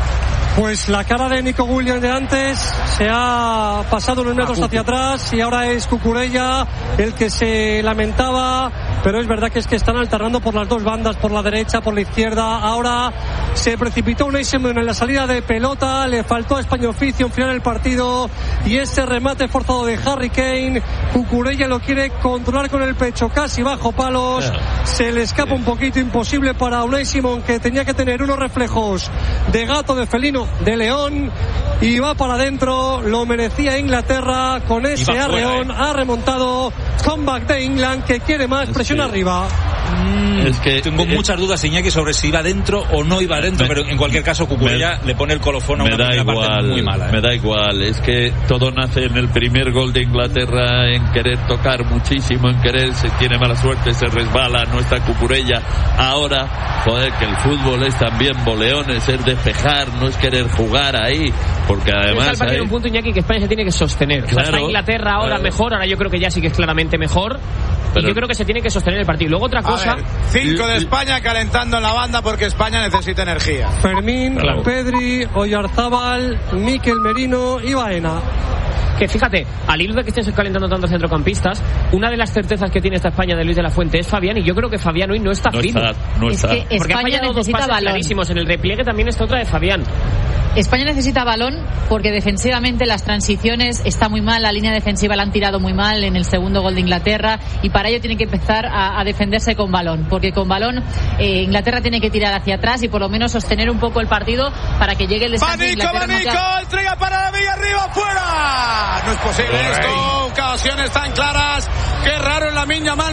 Pues la cara de Nico Williams de antes se ha pasado unos metros hacia atrás y ahora es Cucurella el que se lamentaba, pero es verdad que están alternando por las dos bandas, por la derecha, por la izquierda. Ahora se precipitó Unai Simón en la salida de pelota, le faltó a España Oficio en final del partido y ese remate forzado de Harry Kane, Cucurella lo quiere controlar con el pecho casi bajo palos, se le escapa un poquito, imposible para Unai Simón, que tenía que tener unos reflejos de gato, de felino, de león, y va para adentro. Lo merecía Inglaterra con ese arreón, ha remontado. Comeback de England, que quiere más, presión arriba. Es que tengo muchas dudas, Iñaki, sobre si iba dentro o no iba dentro, pero en cualquier caso Cucurella le pone el colofón a una primera parte muy mala. Me da igual, es que todo nace en el primer gol de Inglaterra, en querer tocar muchísimo, en querer, se tiene mala suerte, se resbala, no está Cucurella. Ahora, joder, que el fútbol es también boleones, es despejar, no es querer jugar ahí, porque además está el un punto, Iñaki, que España se tiene que sostener. Claro, o sea, está Inglaterra ahora mejor, ahora yo creo que ya sí que es claramente mejor. Pero y yo creo que se tiene que sostener el partido. Luego otra cosa... 5 de España calentando en la banda porque España necesita energía. Fermín, Pedri, Oyarzábal, Mikel Merino y Baena. Que fíjate, al hilo de que estén calentando tantos centrocampistas, una de las certezas que tiene esta España de Luis de la Fuente es Fabián, y yo creo que Fabián hoy no está fino. No está. Es que España necesita balón. Clarísimos. En el repliegue también está otra de Fabián. España necesita balón porque defensivamente las transiciones está muy mal, la línea defensiva la han tirado muy mal en el segundo gol de Inglaterra, y para ello tiene que empezar a defenderse con balón, porque con balón Inglaterra tiene que tirar hacia atrás y por lo menos sostener un poco el partido para que llegue el descanso. Nico, entrega para la Villa, arriba, fuera. No es posible esto, ocasiones tan claras. Qué raro en la Miña Mal,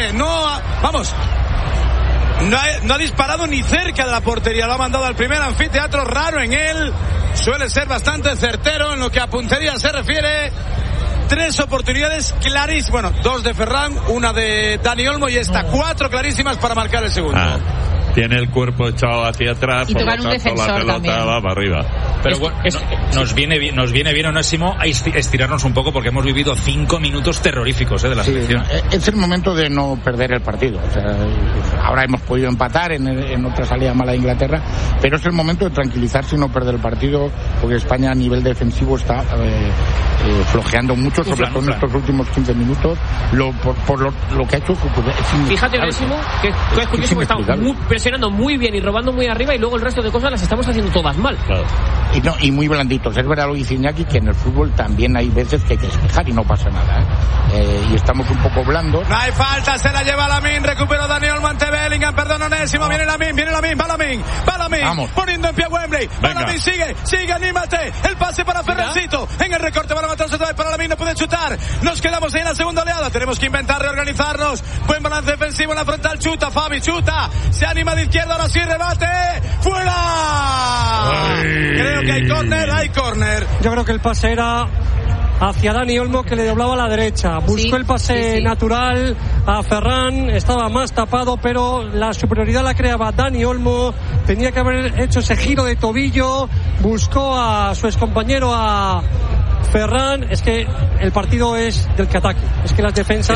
vamos. No ha disparado ni cerca de la portería, lo ha mandado al primer anfiteatro, raro en él, suele ser bastante certero en lo que a puntería se refiere. 3 oportunidades clarísimas, bueno, 2 de Ferran, una de Dani Olmo y esta 4 clarísimas para marcar el segundo. Tiene el cuerpo echado hacia atrás, y tocar un defensor la pelota también va para arriba. Pero bueno, nos viene bien, Onésimo, a estirarnos un poco, porque hemos vivido 5 minutos terroríficos de la selección. Es el momento de no perder el partido. O sea, ahora hemos podido empatar en otra salida mala de Inglaterra, pero es el momento de tranquilizarse y no perder el partido, porque España a nivel defensivo está flojeando mucho, sobre todo en estos últimos 15 minutos, por lo que ha hecho. Fíjate, Onésimo, que es curioso, que estamos presionando muy bien y robando muy arriba, y luego el resto de cosas las estamos haciendo todas mal. Claro. Y muy blanditos. Es verdad lo que dice Iñaki, que en el fútbol también hay veces que hay que despejar y no pasa nada, y estamos un poco blandos. No hay falta, se la lleva Lamin, recuperó Dani Olmo ante Bellingham, perdón, Onésimo, viene Lamin, va Lamin, poniendo en pie a Wembley, Lamin sigue, anímate, el pase para Ferrancito, en el recorte para matarse otra vez para Lamin, no puede chutar, nos quedamos ahí en la segunda oleada, tenemos que inventar, reorganizarnos, buen balance defensivo en la frontal, chuta, Fabi, se anima de izquierda, ahora sí, rebate, fuera. Creo que hay córner. Yo creo que el pase era hacia Dani Olmo, que le doblaba a la derecha, buscó el pase natural a Ferran, estaba más tapado, pero la superioridad la creaba Dani Olmo, tenía que haber hecho ese giro de tobillo, buscó a su excompañero, a Ferran. Es que el partido es del que ataque, es que las defensas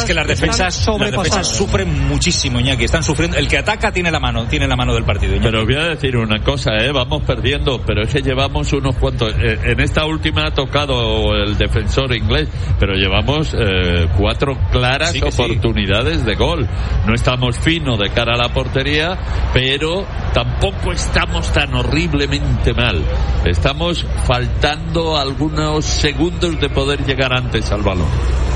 sufren muchísimo, Iñaki, están sufriendo. El que ataca tiene la mano del partido, Iñaki. Pero os voy a decir una cosa, vamos perdiendo, pero es que llevamos unos cuantos, en esta última ha tocado el defensor inglés, pero llevamos 4 claras oportunidades de gol. No estamos finos de cara a la portería, pero tampoco estamos tan horriblemente mal. Estamos faltando algunos segundos de poder llegar antes al balón.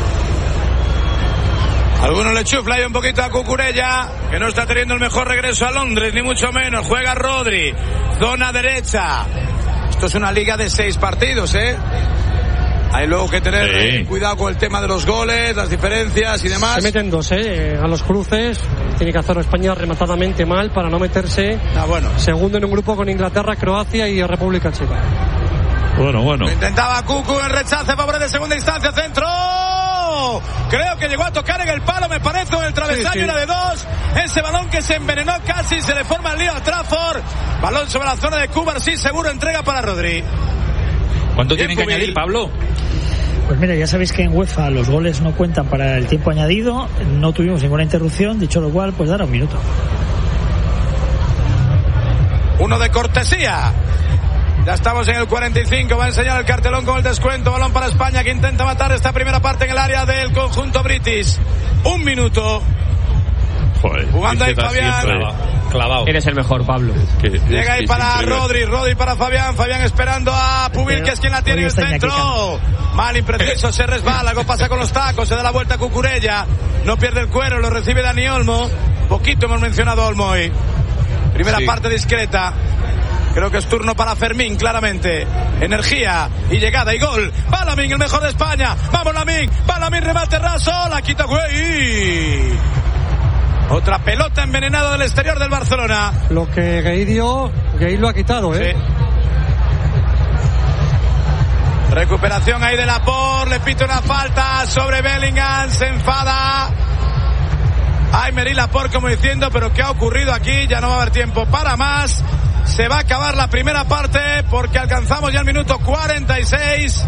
Algunos le chufla ahí un poquito a Cucurella, que no está teniendo el mejor regreso a Londres, ni mucho menos. Juega Rodri, zona derecha. Esto es una liga de 6 partidos, Hay luego que tener cuidado con el tema de los goles, las diferencias y demás. Se meten 2, a los cruces. Tiene que hacerlo España rematadamente mal para no meterse segundo en un grupo con Inglaterra, Croacia y República Checa. Bueno. Lo intentaba Cucu, el rechace, favorece de segunda instancia, centro. creo que llegó a tocar en el palo, me parece, en el travesaño, era de 2, ese balón que se envenenó casi, se le forma el lío a Trafford, balón sobre la zona de Cuba, sí, seguro, entrega para Rodri. ¿Cuánto tienen que añadir, Pablo? Pues mira, ya sabéis que en UEFA los goles no cuentan para el tiempo añadido, no tuvimos ninguna interrupción, dicho lo cual, pues dará un minuto. Uno de cortesía. Ya estamos en el 45, va a enseñar el cartelón con el descuento, balón para España que intenta matar esta primera parte en el área del conjunto british. 1 minuto. Joder, jugando ahí Fabián. Clavado. Eres el mejor, Pablo. Llega ahí para Rodri para Fabián esperando a Pubil, que es quien la tiene en el centro. Mal, impreciso, se resbala, algo pasa con los tacos, se da la vuelta a Cucurella, no pierde el cuero, lo recibe Dani Olmo. Poquito hemos mencionado a Olmo hoy. Primera parte discreta. Creo que es turno para Fermín, claramente. Energía y llegada y gol. Va Lamine, el mejor de España. Vamos Lamine, va Lamine, remate raso, la quita Güey. Otra pelota envenenada del exterior del Barcelona. Lo que Gueye dio, Gueye lo ha quitado, ¿eh? Sí. Recuperación ahí de Laporte, le pita una falta sobre Bellingham, se enfada. Aymeric Laporte como diciendo, pero ¿qué ha ocurrido aquí? Ya no va a haber tiempo para más. Se va a acabar la primera parte porque alcanzamos ya el minuto 46.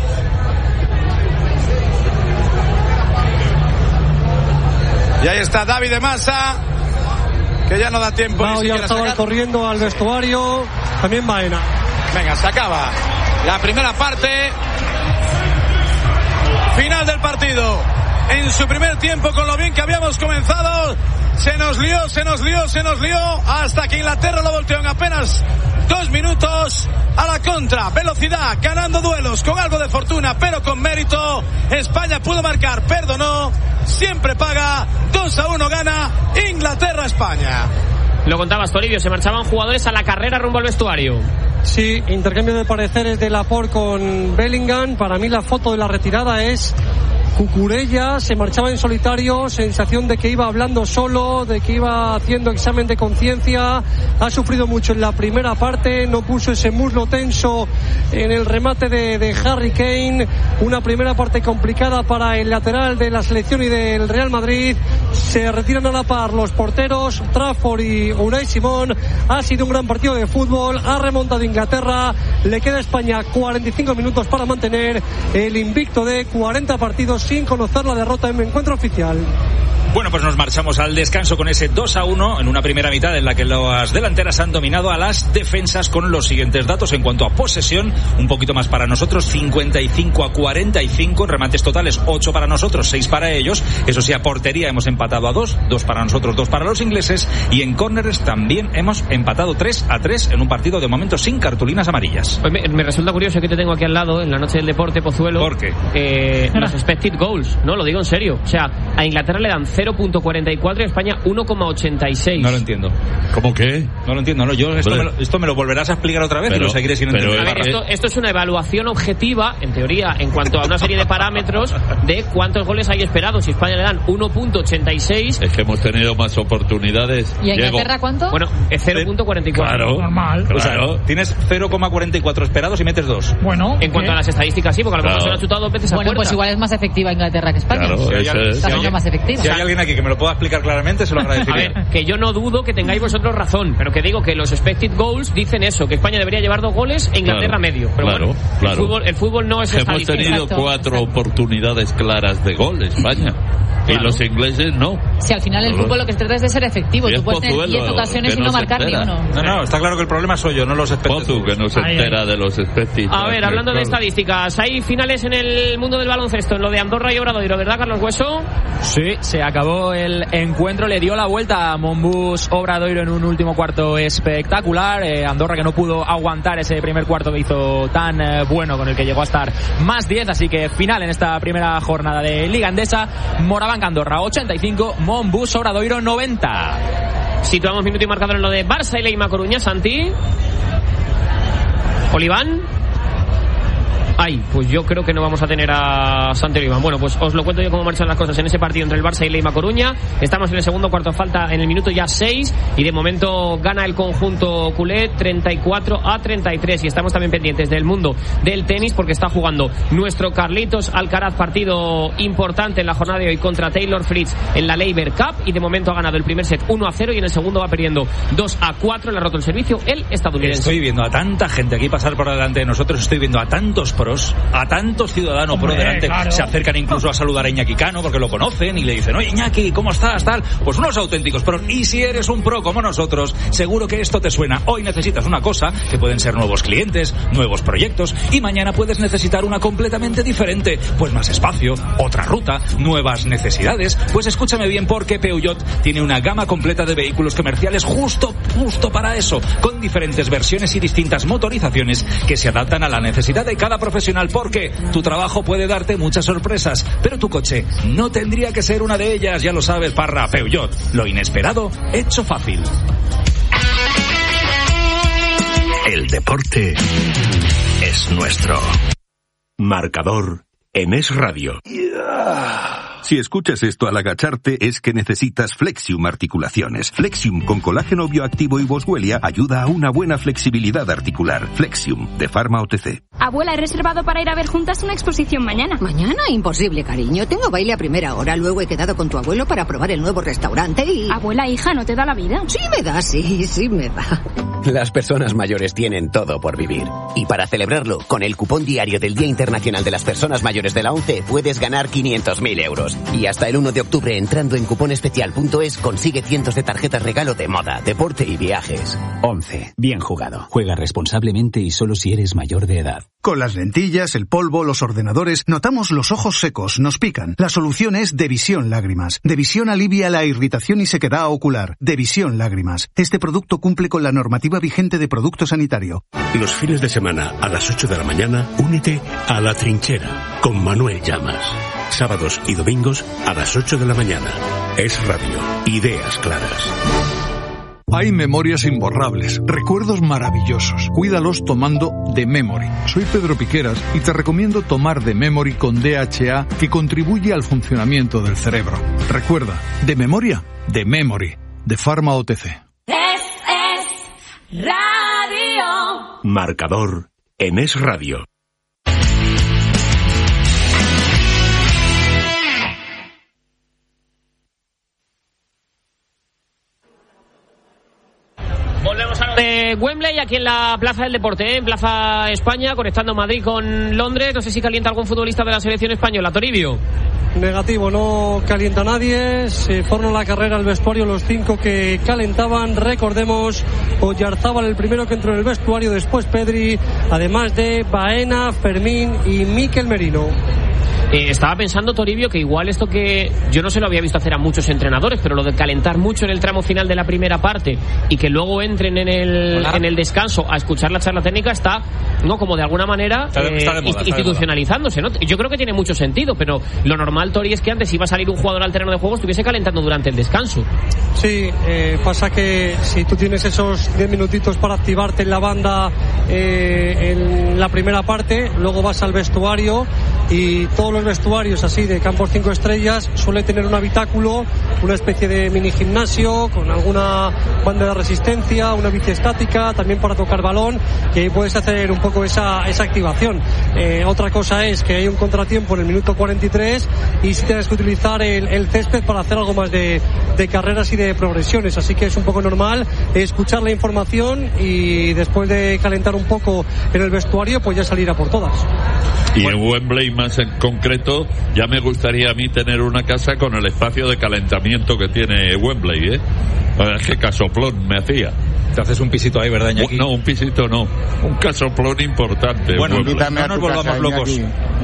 Y ahí está David de Massa, que ya no da tiempo. Mau ya estaba corriendo al vestuario. También Baena. Venga, se acaba la primera parte. Final del partido. En su primer tiempo, con lo bien que habíamos comenzado, se nos lió, hasta que Inglaterra lo volteó en apenas 2 minutos a la contra. Velocidad, ganando duelos, con algo de fortuna, pero con mérito. España pudo marcar, perdonó, siempre paga. 2-1 gana Inglaterra-España. Lo contabas, Toribio, se marchaban jugadores a la carrera rumbo al vestuario. Sí, intercambio de pareceres de Laporte con Bellingham. Para mí la foto de la retirada es Cucurella, se marchaba en solitario, sensación de que iba hablando solo, de que iba haciendo examen de conciencia. Ha sufrido mucho en la primera parte, no puso ese muslo tenso en el remate de Harry Kane. Una primera parte complicada para el lateral de la selección y del Real Madrid. Se retiran a la par los porteros Trafford y Unai Simón. Ha sido un gran partido de fútbol, ha remontado Inglaterra, le queda a España 45 minutos para mantener el invicto de 40 partidos sin conocer la derrota en el encuentro oficial. Bueno, pues nos marchamos al descanso con ese 2-1 en una primera mitad en la que las delanteras han dominado a las defensas con los siguientes datos en cuanto a posesión, un poquito más para nosotros, 55-45, en remates totales 8 para nosotros, 6 para ellos, eso sí, a portería hemos empatado a 2 para nosotros, 2 para los ingleses, y en córneres también hemos empatado 3-3 en un partido de momento sin cartulinas amarillas. Pues me resulta curioso que te tengo aquí al lado en la noche del deporte, Pozuelo. ¿Por qué? Los expected goals, no, lo digo en serio, o sea, a Inglaterra le dan 0.44 y a España 1.86. No lo entiendo. ¿Cómo qué? No lo entiendo, no. Yo esto me lo volverás a explicar otra vez, pero, y lo seguiré sin entender. A ver, esto es una evaluación objetiva, en teoría, en cuanto a una serie de parámetros de cuántos goles hay esperados. Si a España le dan 1.86... Es que hemos tenido más oportunidades. ¿Y a Inglaterra cuánto? Bueno, es 0.44. Claro. Normal. O sea, tienes 0,44 esperados y metes 2. Bueno. En cuanto a las estadísticas, sí, porque a lo mejor se lo ha chutado 2 veces a puerta. Bueno, pues igual es más efectiva Inglaterra que España. Claro, Está siendo más efectiva. Si hay alguien aquí que me lo pueda explicar claramente, se lo agradecería. A ver, que yo no dudo que tengáis vosotros razón, pero que digo que los expected goals dicen eso, que España debería llevar 2 goles e Inglaterra medio. Pero bueno, el fútbol no es estadística. Hemos tenido 4 oportunidades claras de gol, España. Y los ingleses no. Si al final el fútbol lo que se trata es de ser efectivo. Tú puedes tener 10 ocasiones y no marcar ni uno. No, está claro que el problema soy yo, no los expected. Pozu, que no se entera de los expected. A ver, hablando de estadísticas, hay finales en el mundo del baloncesto, en lo de Andorra y Obradoiro, ¿verdad, Carlos Hueso? Sí, se acabó el encuentro, le dio la vuelta a Monbus Obradoiro en un último cuarto espectacular. Andorra que no pudo aguantar ese primer cuarto que hizo tan bueno, con el que llegó a estar más 10, así que final en esta primera jornada de Liga Endesa. Morabanca Andorra 85, Monbus Obradoiro 90. Situamos minuto y marcador en lo de Barça y Leima Coruña. Santi. Oliván. Ay, pues yo creo que no vamos a tener a Santi Iván. Bueno, pues os lo cuento yo cómo marchan las cosas en ese partido entre el Barça y Leima Coruña. Estamos en el segundo cuarto, falta en el minuto ya 6 y de momento gana el conjunto culé 34-33 y estamos también pendientes del mundo del tenis porque está jugando nuestro Carlitos Alcaraz, partido importante en la jornada de hoy contra Taylor Fritz en la Laver Cup y de momento ha ganado el primer set 1-0 y en el segundo va perdiendo 2-4, le ha roto el servicio el estadounidense. Estoy viendo a tanta gente aquí pasar por delante de nosotros, estoy viendo a tantos pros, a tantos ciudadanos pro delante, claro. Se acercan incluso a saludar a Iñaki Cano porque lo conocen y le dicen, oye Iñaki, ¿cómo estás? Tal. Pues unos auténticos pros. Y si eres un pro como nosotros, seguro que esto te suena. Hoy necesitas una cosa, que pueden ser nuevos clientes, nuevos proyectos, y mañana puedes necesitar una completamente diferente. Pues más espacio, otra ruta, nuevas necesidades. Pues escúchame bien porque Peugeot tiene una gama completa de vehículos comerciales justo para eso, con diferentes versiones y distintas motorizaciones que se adaptan a la necesidad de cada profesional, porque tu trabajo puede darte muchas sorpresas, pero tu coche no tendría que ser una de ellas, ya lo sabes, Parra. Peugeot, lo inesperado hecho fácil. El deporte es nuestro. Marcador en Es Radio. Si escuchas esto al agacharte es que necesitas Flexium Articulaciones. Flexium con colágeno bioactivo y boswellia ayuda a una buena flexibilidad articular. Flexium, de Pharma OTC. Abuela, he reservado para ir a ver juntas una exposición mañana. ¿Mañana? Imposible, cariño. Tengo baile a primera hora, luego he quedado con tu abuelo para probar el nuevo restaurante y... Abuela, hija, ¿no te da la vida? Sí me da, sí me da. Las personas mayores tienen todo por vivir. Y para celebrarlo, con el cupón diario del Día Internacional de las Personas Mayores de la ONCE, puedes ganar 500.000 euros. Y hasta el 1 de octubre, entrando en cuponespecial.es, consigue cientos de tarjetas regalo de moda, deporte y viajes. ONCE. Bien jugado. Juega responsablemente y solo si eres mayor de edad. Con las lentillas, el polvo, los ordenadores, notamos los ojos secos, nos pican. La solución es Devisión Lágrimas. Devisión alivia la irritación y sequedad ocular. Devisión Lágrimas. Este producto cumple con la normativa vigente de producto sanitario. Los fines de semana a las 8 de la mañana, únete a La Trinchera con Manuel Llamas. Sábados y domingos a las 8 de la mañana. Es Radio. Ideas claras. Hay memorias imborrables, recuerdos maravillosos. Cuídalos tomando The Memory. Soy Pedro Piqueras y te recomiendo tomar The Memory con DHA, que contribuye al funcionamiento del cerebro. Recuerda, de memoria, The Memory, de Pharma OTC. Es Radio. Marcador en Es Radio. Volvemos a lo de Wembley, aquí en la Plaza del Deporte, en Plaza España, conectando Madrid con Londres. No sé si calienta algún futbolista de la selección española. Toribio. Negativo, no calienta nadie. Se fueron a la carrera al vestuario los 5 que calentaban. Recordemos, Oyarzábal el primero que entró en el vestuario, después Pedri, además de Baena, Fermín y Mikel Merino. Estaba pensando, Toribio, que igual esto que yo no se lo había visto hacer a muchos entrenadores, pero lo de calentar mucho en el tramo final de la primera parte y que luego entren en el descanso a escuchar la charla técnica está, no, como de alguna manera institucionalizándose, ¿no? Yo creo que tiene mucho sentido, pero lo normal, Tori, es que antes iba a salir un jugador al terreno de juego estuviese calentando durante el descanso. Sí, pasa que si tú tienes esos 10 minutitos para activarte en la banda en la primera parte, luego vas al vestuario y todos los vestuarios así de campos 5 estrellas suele tener un habitáculo, una especie de mini gimnasio con alguna banda de resistencia, una bici estática también para tocar balón, y ahí puedes hacer un poco esa activación. Otra cosa es que hay un contratiempo en el minuto 43 y si tienes que utilizar el césped para hacer algo más de carreras y de progresiones, así que es un poco normal escuchar la información y después de calentar un poco en el vestuario pues ya salir a por todas. Y en Wembley más en concreto, ya me gustaría a mí tener una casa con el espacio de calentamiento que tiene Wembley, ¿eh? Qué casoplón me hacía. Te haces un pisito ahí, ¿verdad, Iñaki? No, un pisito no. Un casoplón importante. Bueno, no nos volvamos locos.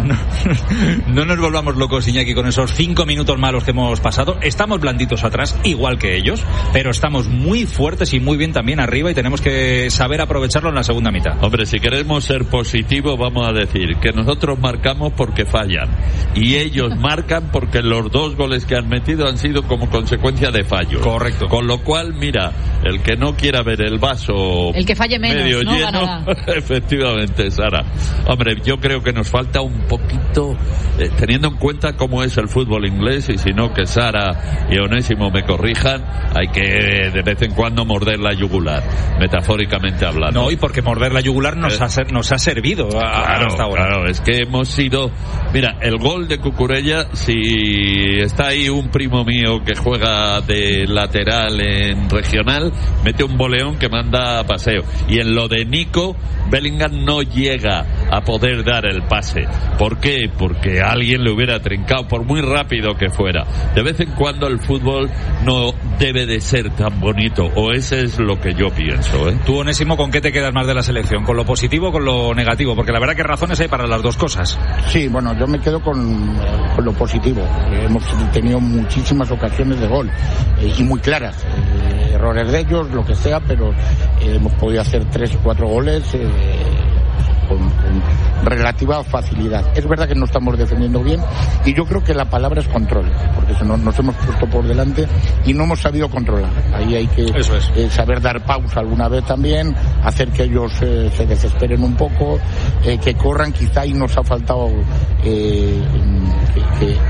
No nos volvamos locos, Iñaki, con esos 5 minutos malos que hemos pasado. Estamos blanditos atrás, igual que ellos, pero estamos muy fuertes y muy bien también arriba y tenemos que saber aprovecharlo en la segunda mitad. Hombre, si queremos ser positivos, vamos a decir que nosotros marcamos porque fallan y ellos marcan porque los 2 goles que han metido han sido como consecuencia de fallos. Correcto. Con lo cual, mira, el que no quiera ver del vaso el que falle menos, medio ¿no? lleno. Ganará. Efectivamente, Sara. Hombre, yo creo que nos falta un poquito, teniendo en cuenta cómo es el fútbol inglés, y si no, que Sara y Onésimo me corrijan, hay que de vez en cuando morder la yugular, metafóricamente hablando. No, y porque morder la yugular nos ha servido hasta ahora. Claro, es que hemos sido... Mira, el gol de Cucurella, si está ahí un primo mío que juega de lateral en regional, mete un boleón que manda a paseo. Y en lo de Nico, Bellingham no llega a poder dar el pase. ¿Por qué? Porque alguien le hubiera trincado, por muy rápido que fuera. De vez en cuando el fútbol no debe de ser tan bonito, o ese es lo que yo pienso, ¿eh? Tú, Onésimo, ¿con qué te quedas más de la selección? ¿Con lo positivo o con lo negativo? Porque la verdad que razones hay para las dos cosas. Sí, bueno, yo me quedo con lo positivo. Hemos tenido muchísimas ocasiones de gol, y muy claras. Errores de ellos, lo que sea, pero hemos podido hacer 3 o 4 goles con relativa facilidad. Es verdad que no estamos defendiendo bien, y yo creo que la palabra es control, porque nos hemos puesto por delante y no hemos sabido controlar. Ahí hay que saber dar pausa alguna vez también, hacer que ellos se desesperen un poco, que corran, quizá, y nos ha faltado que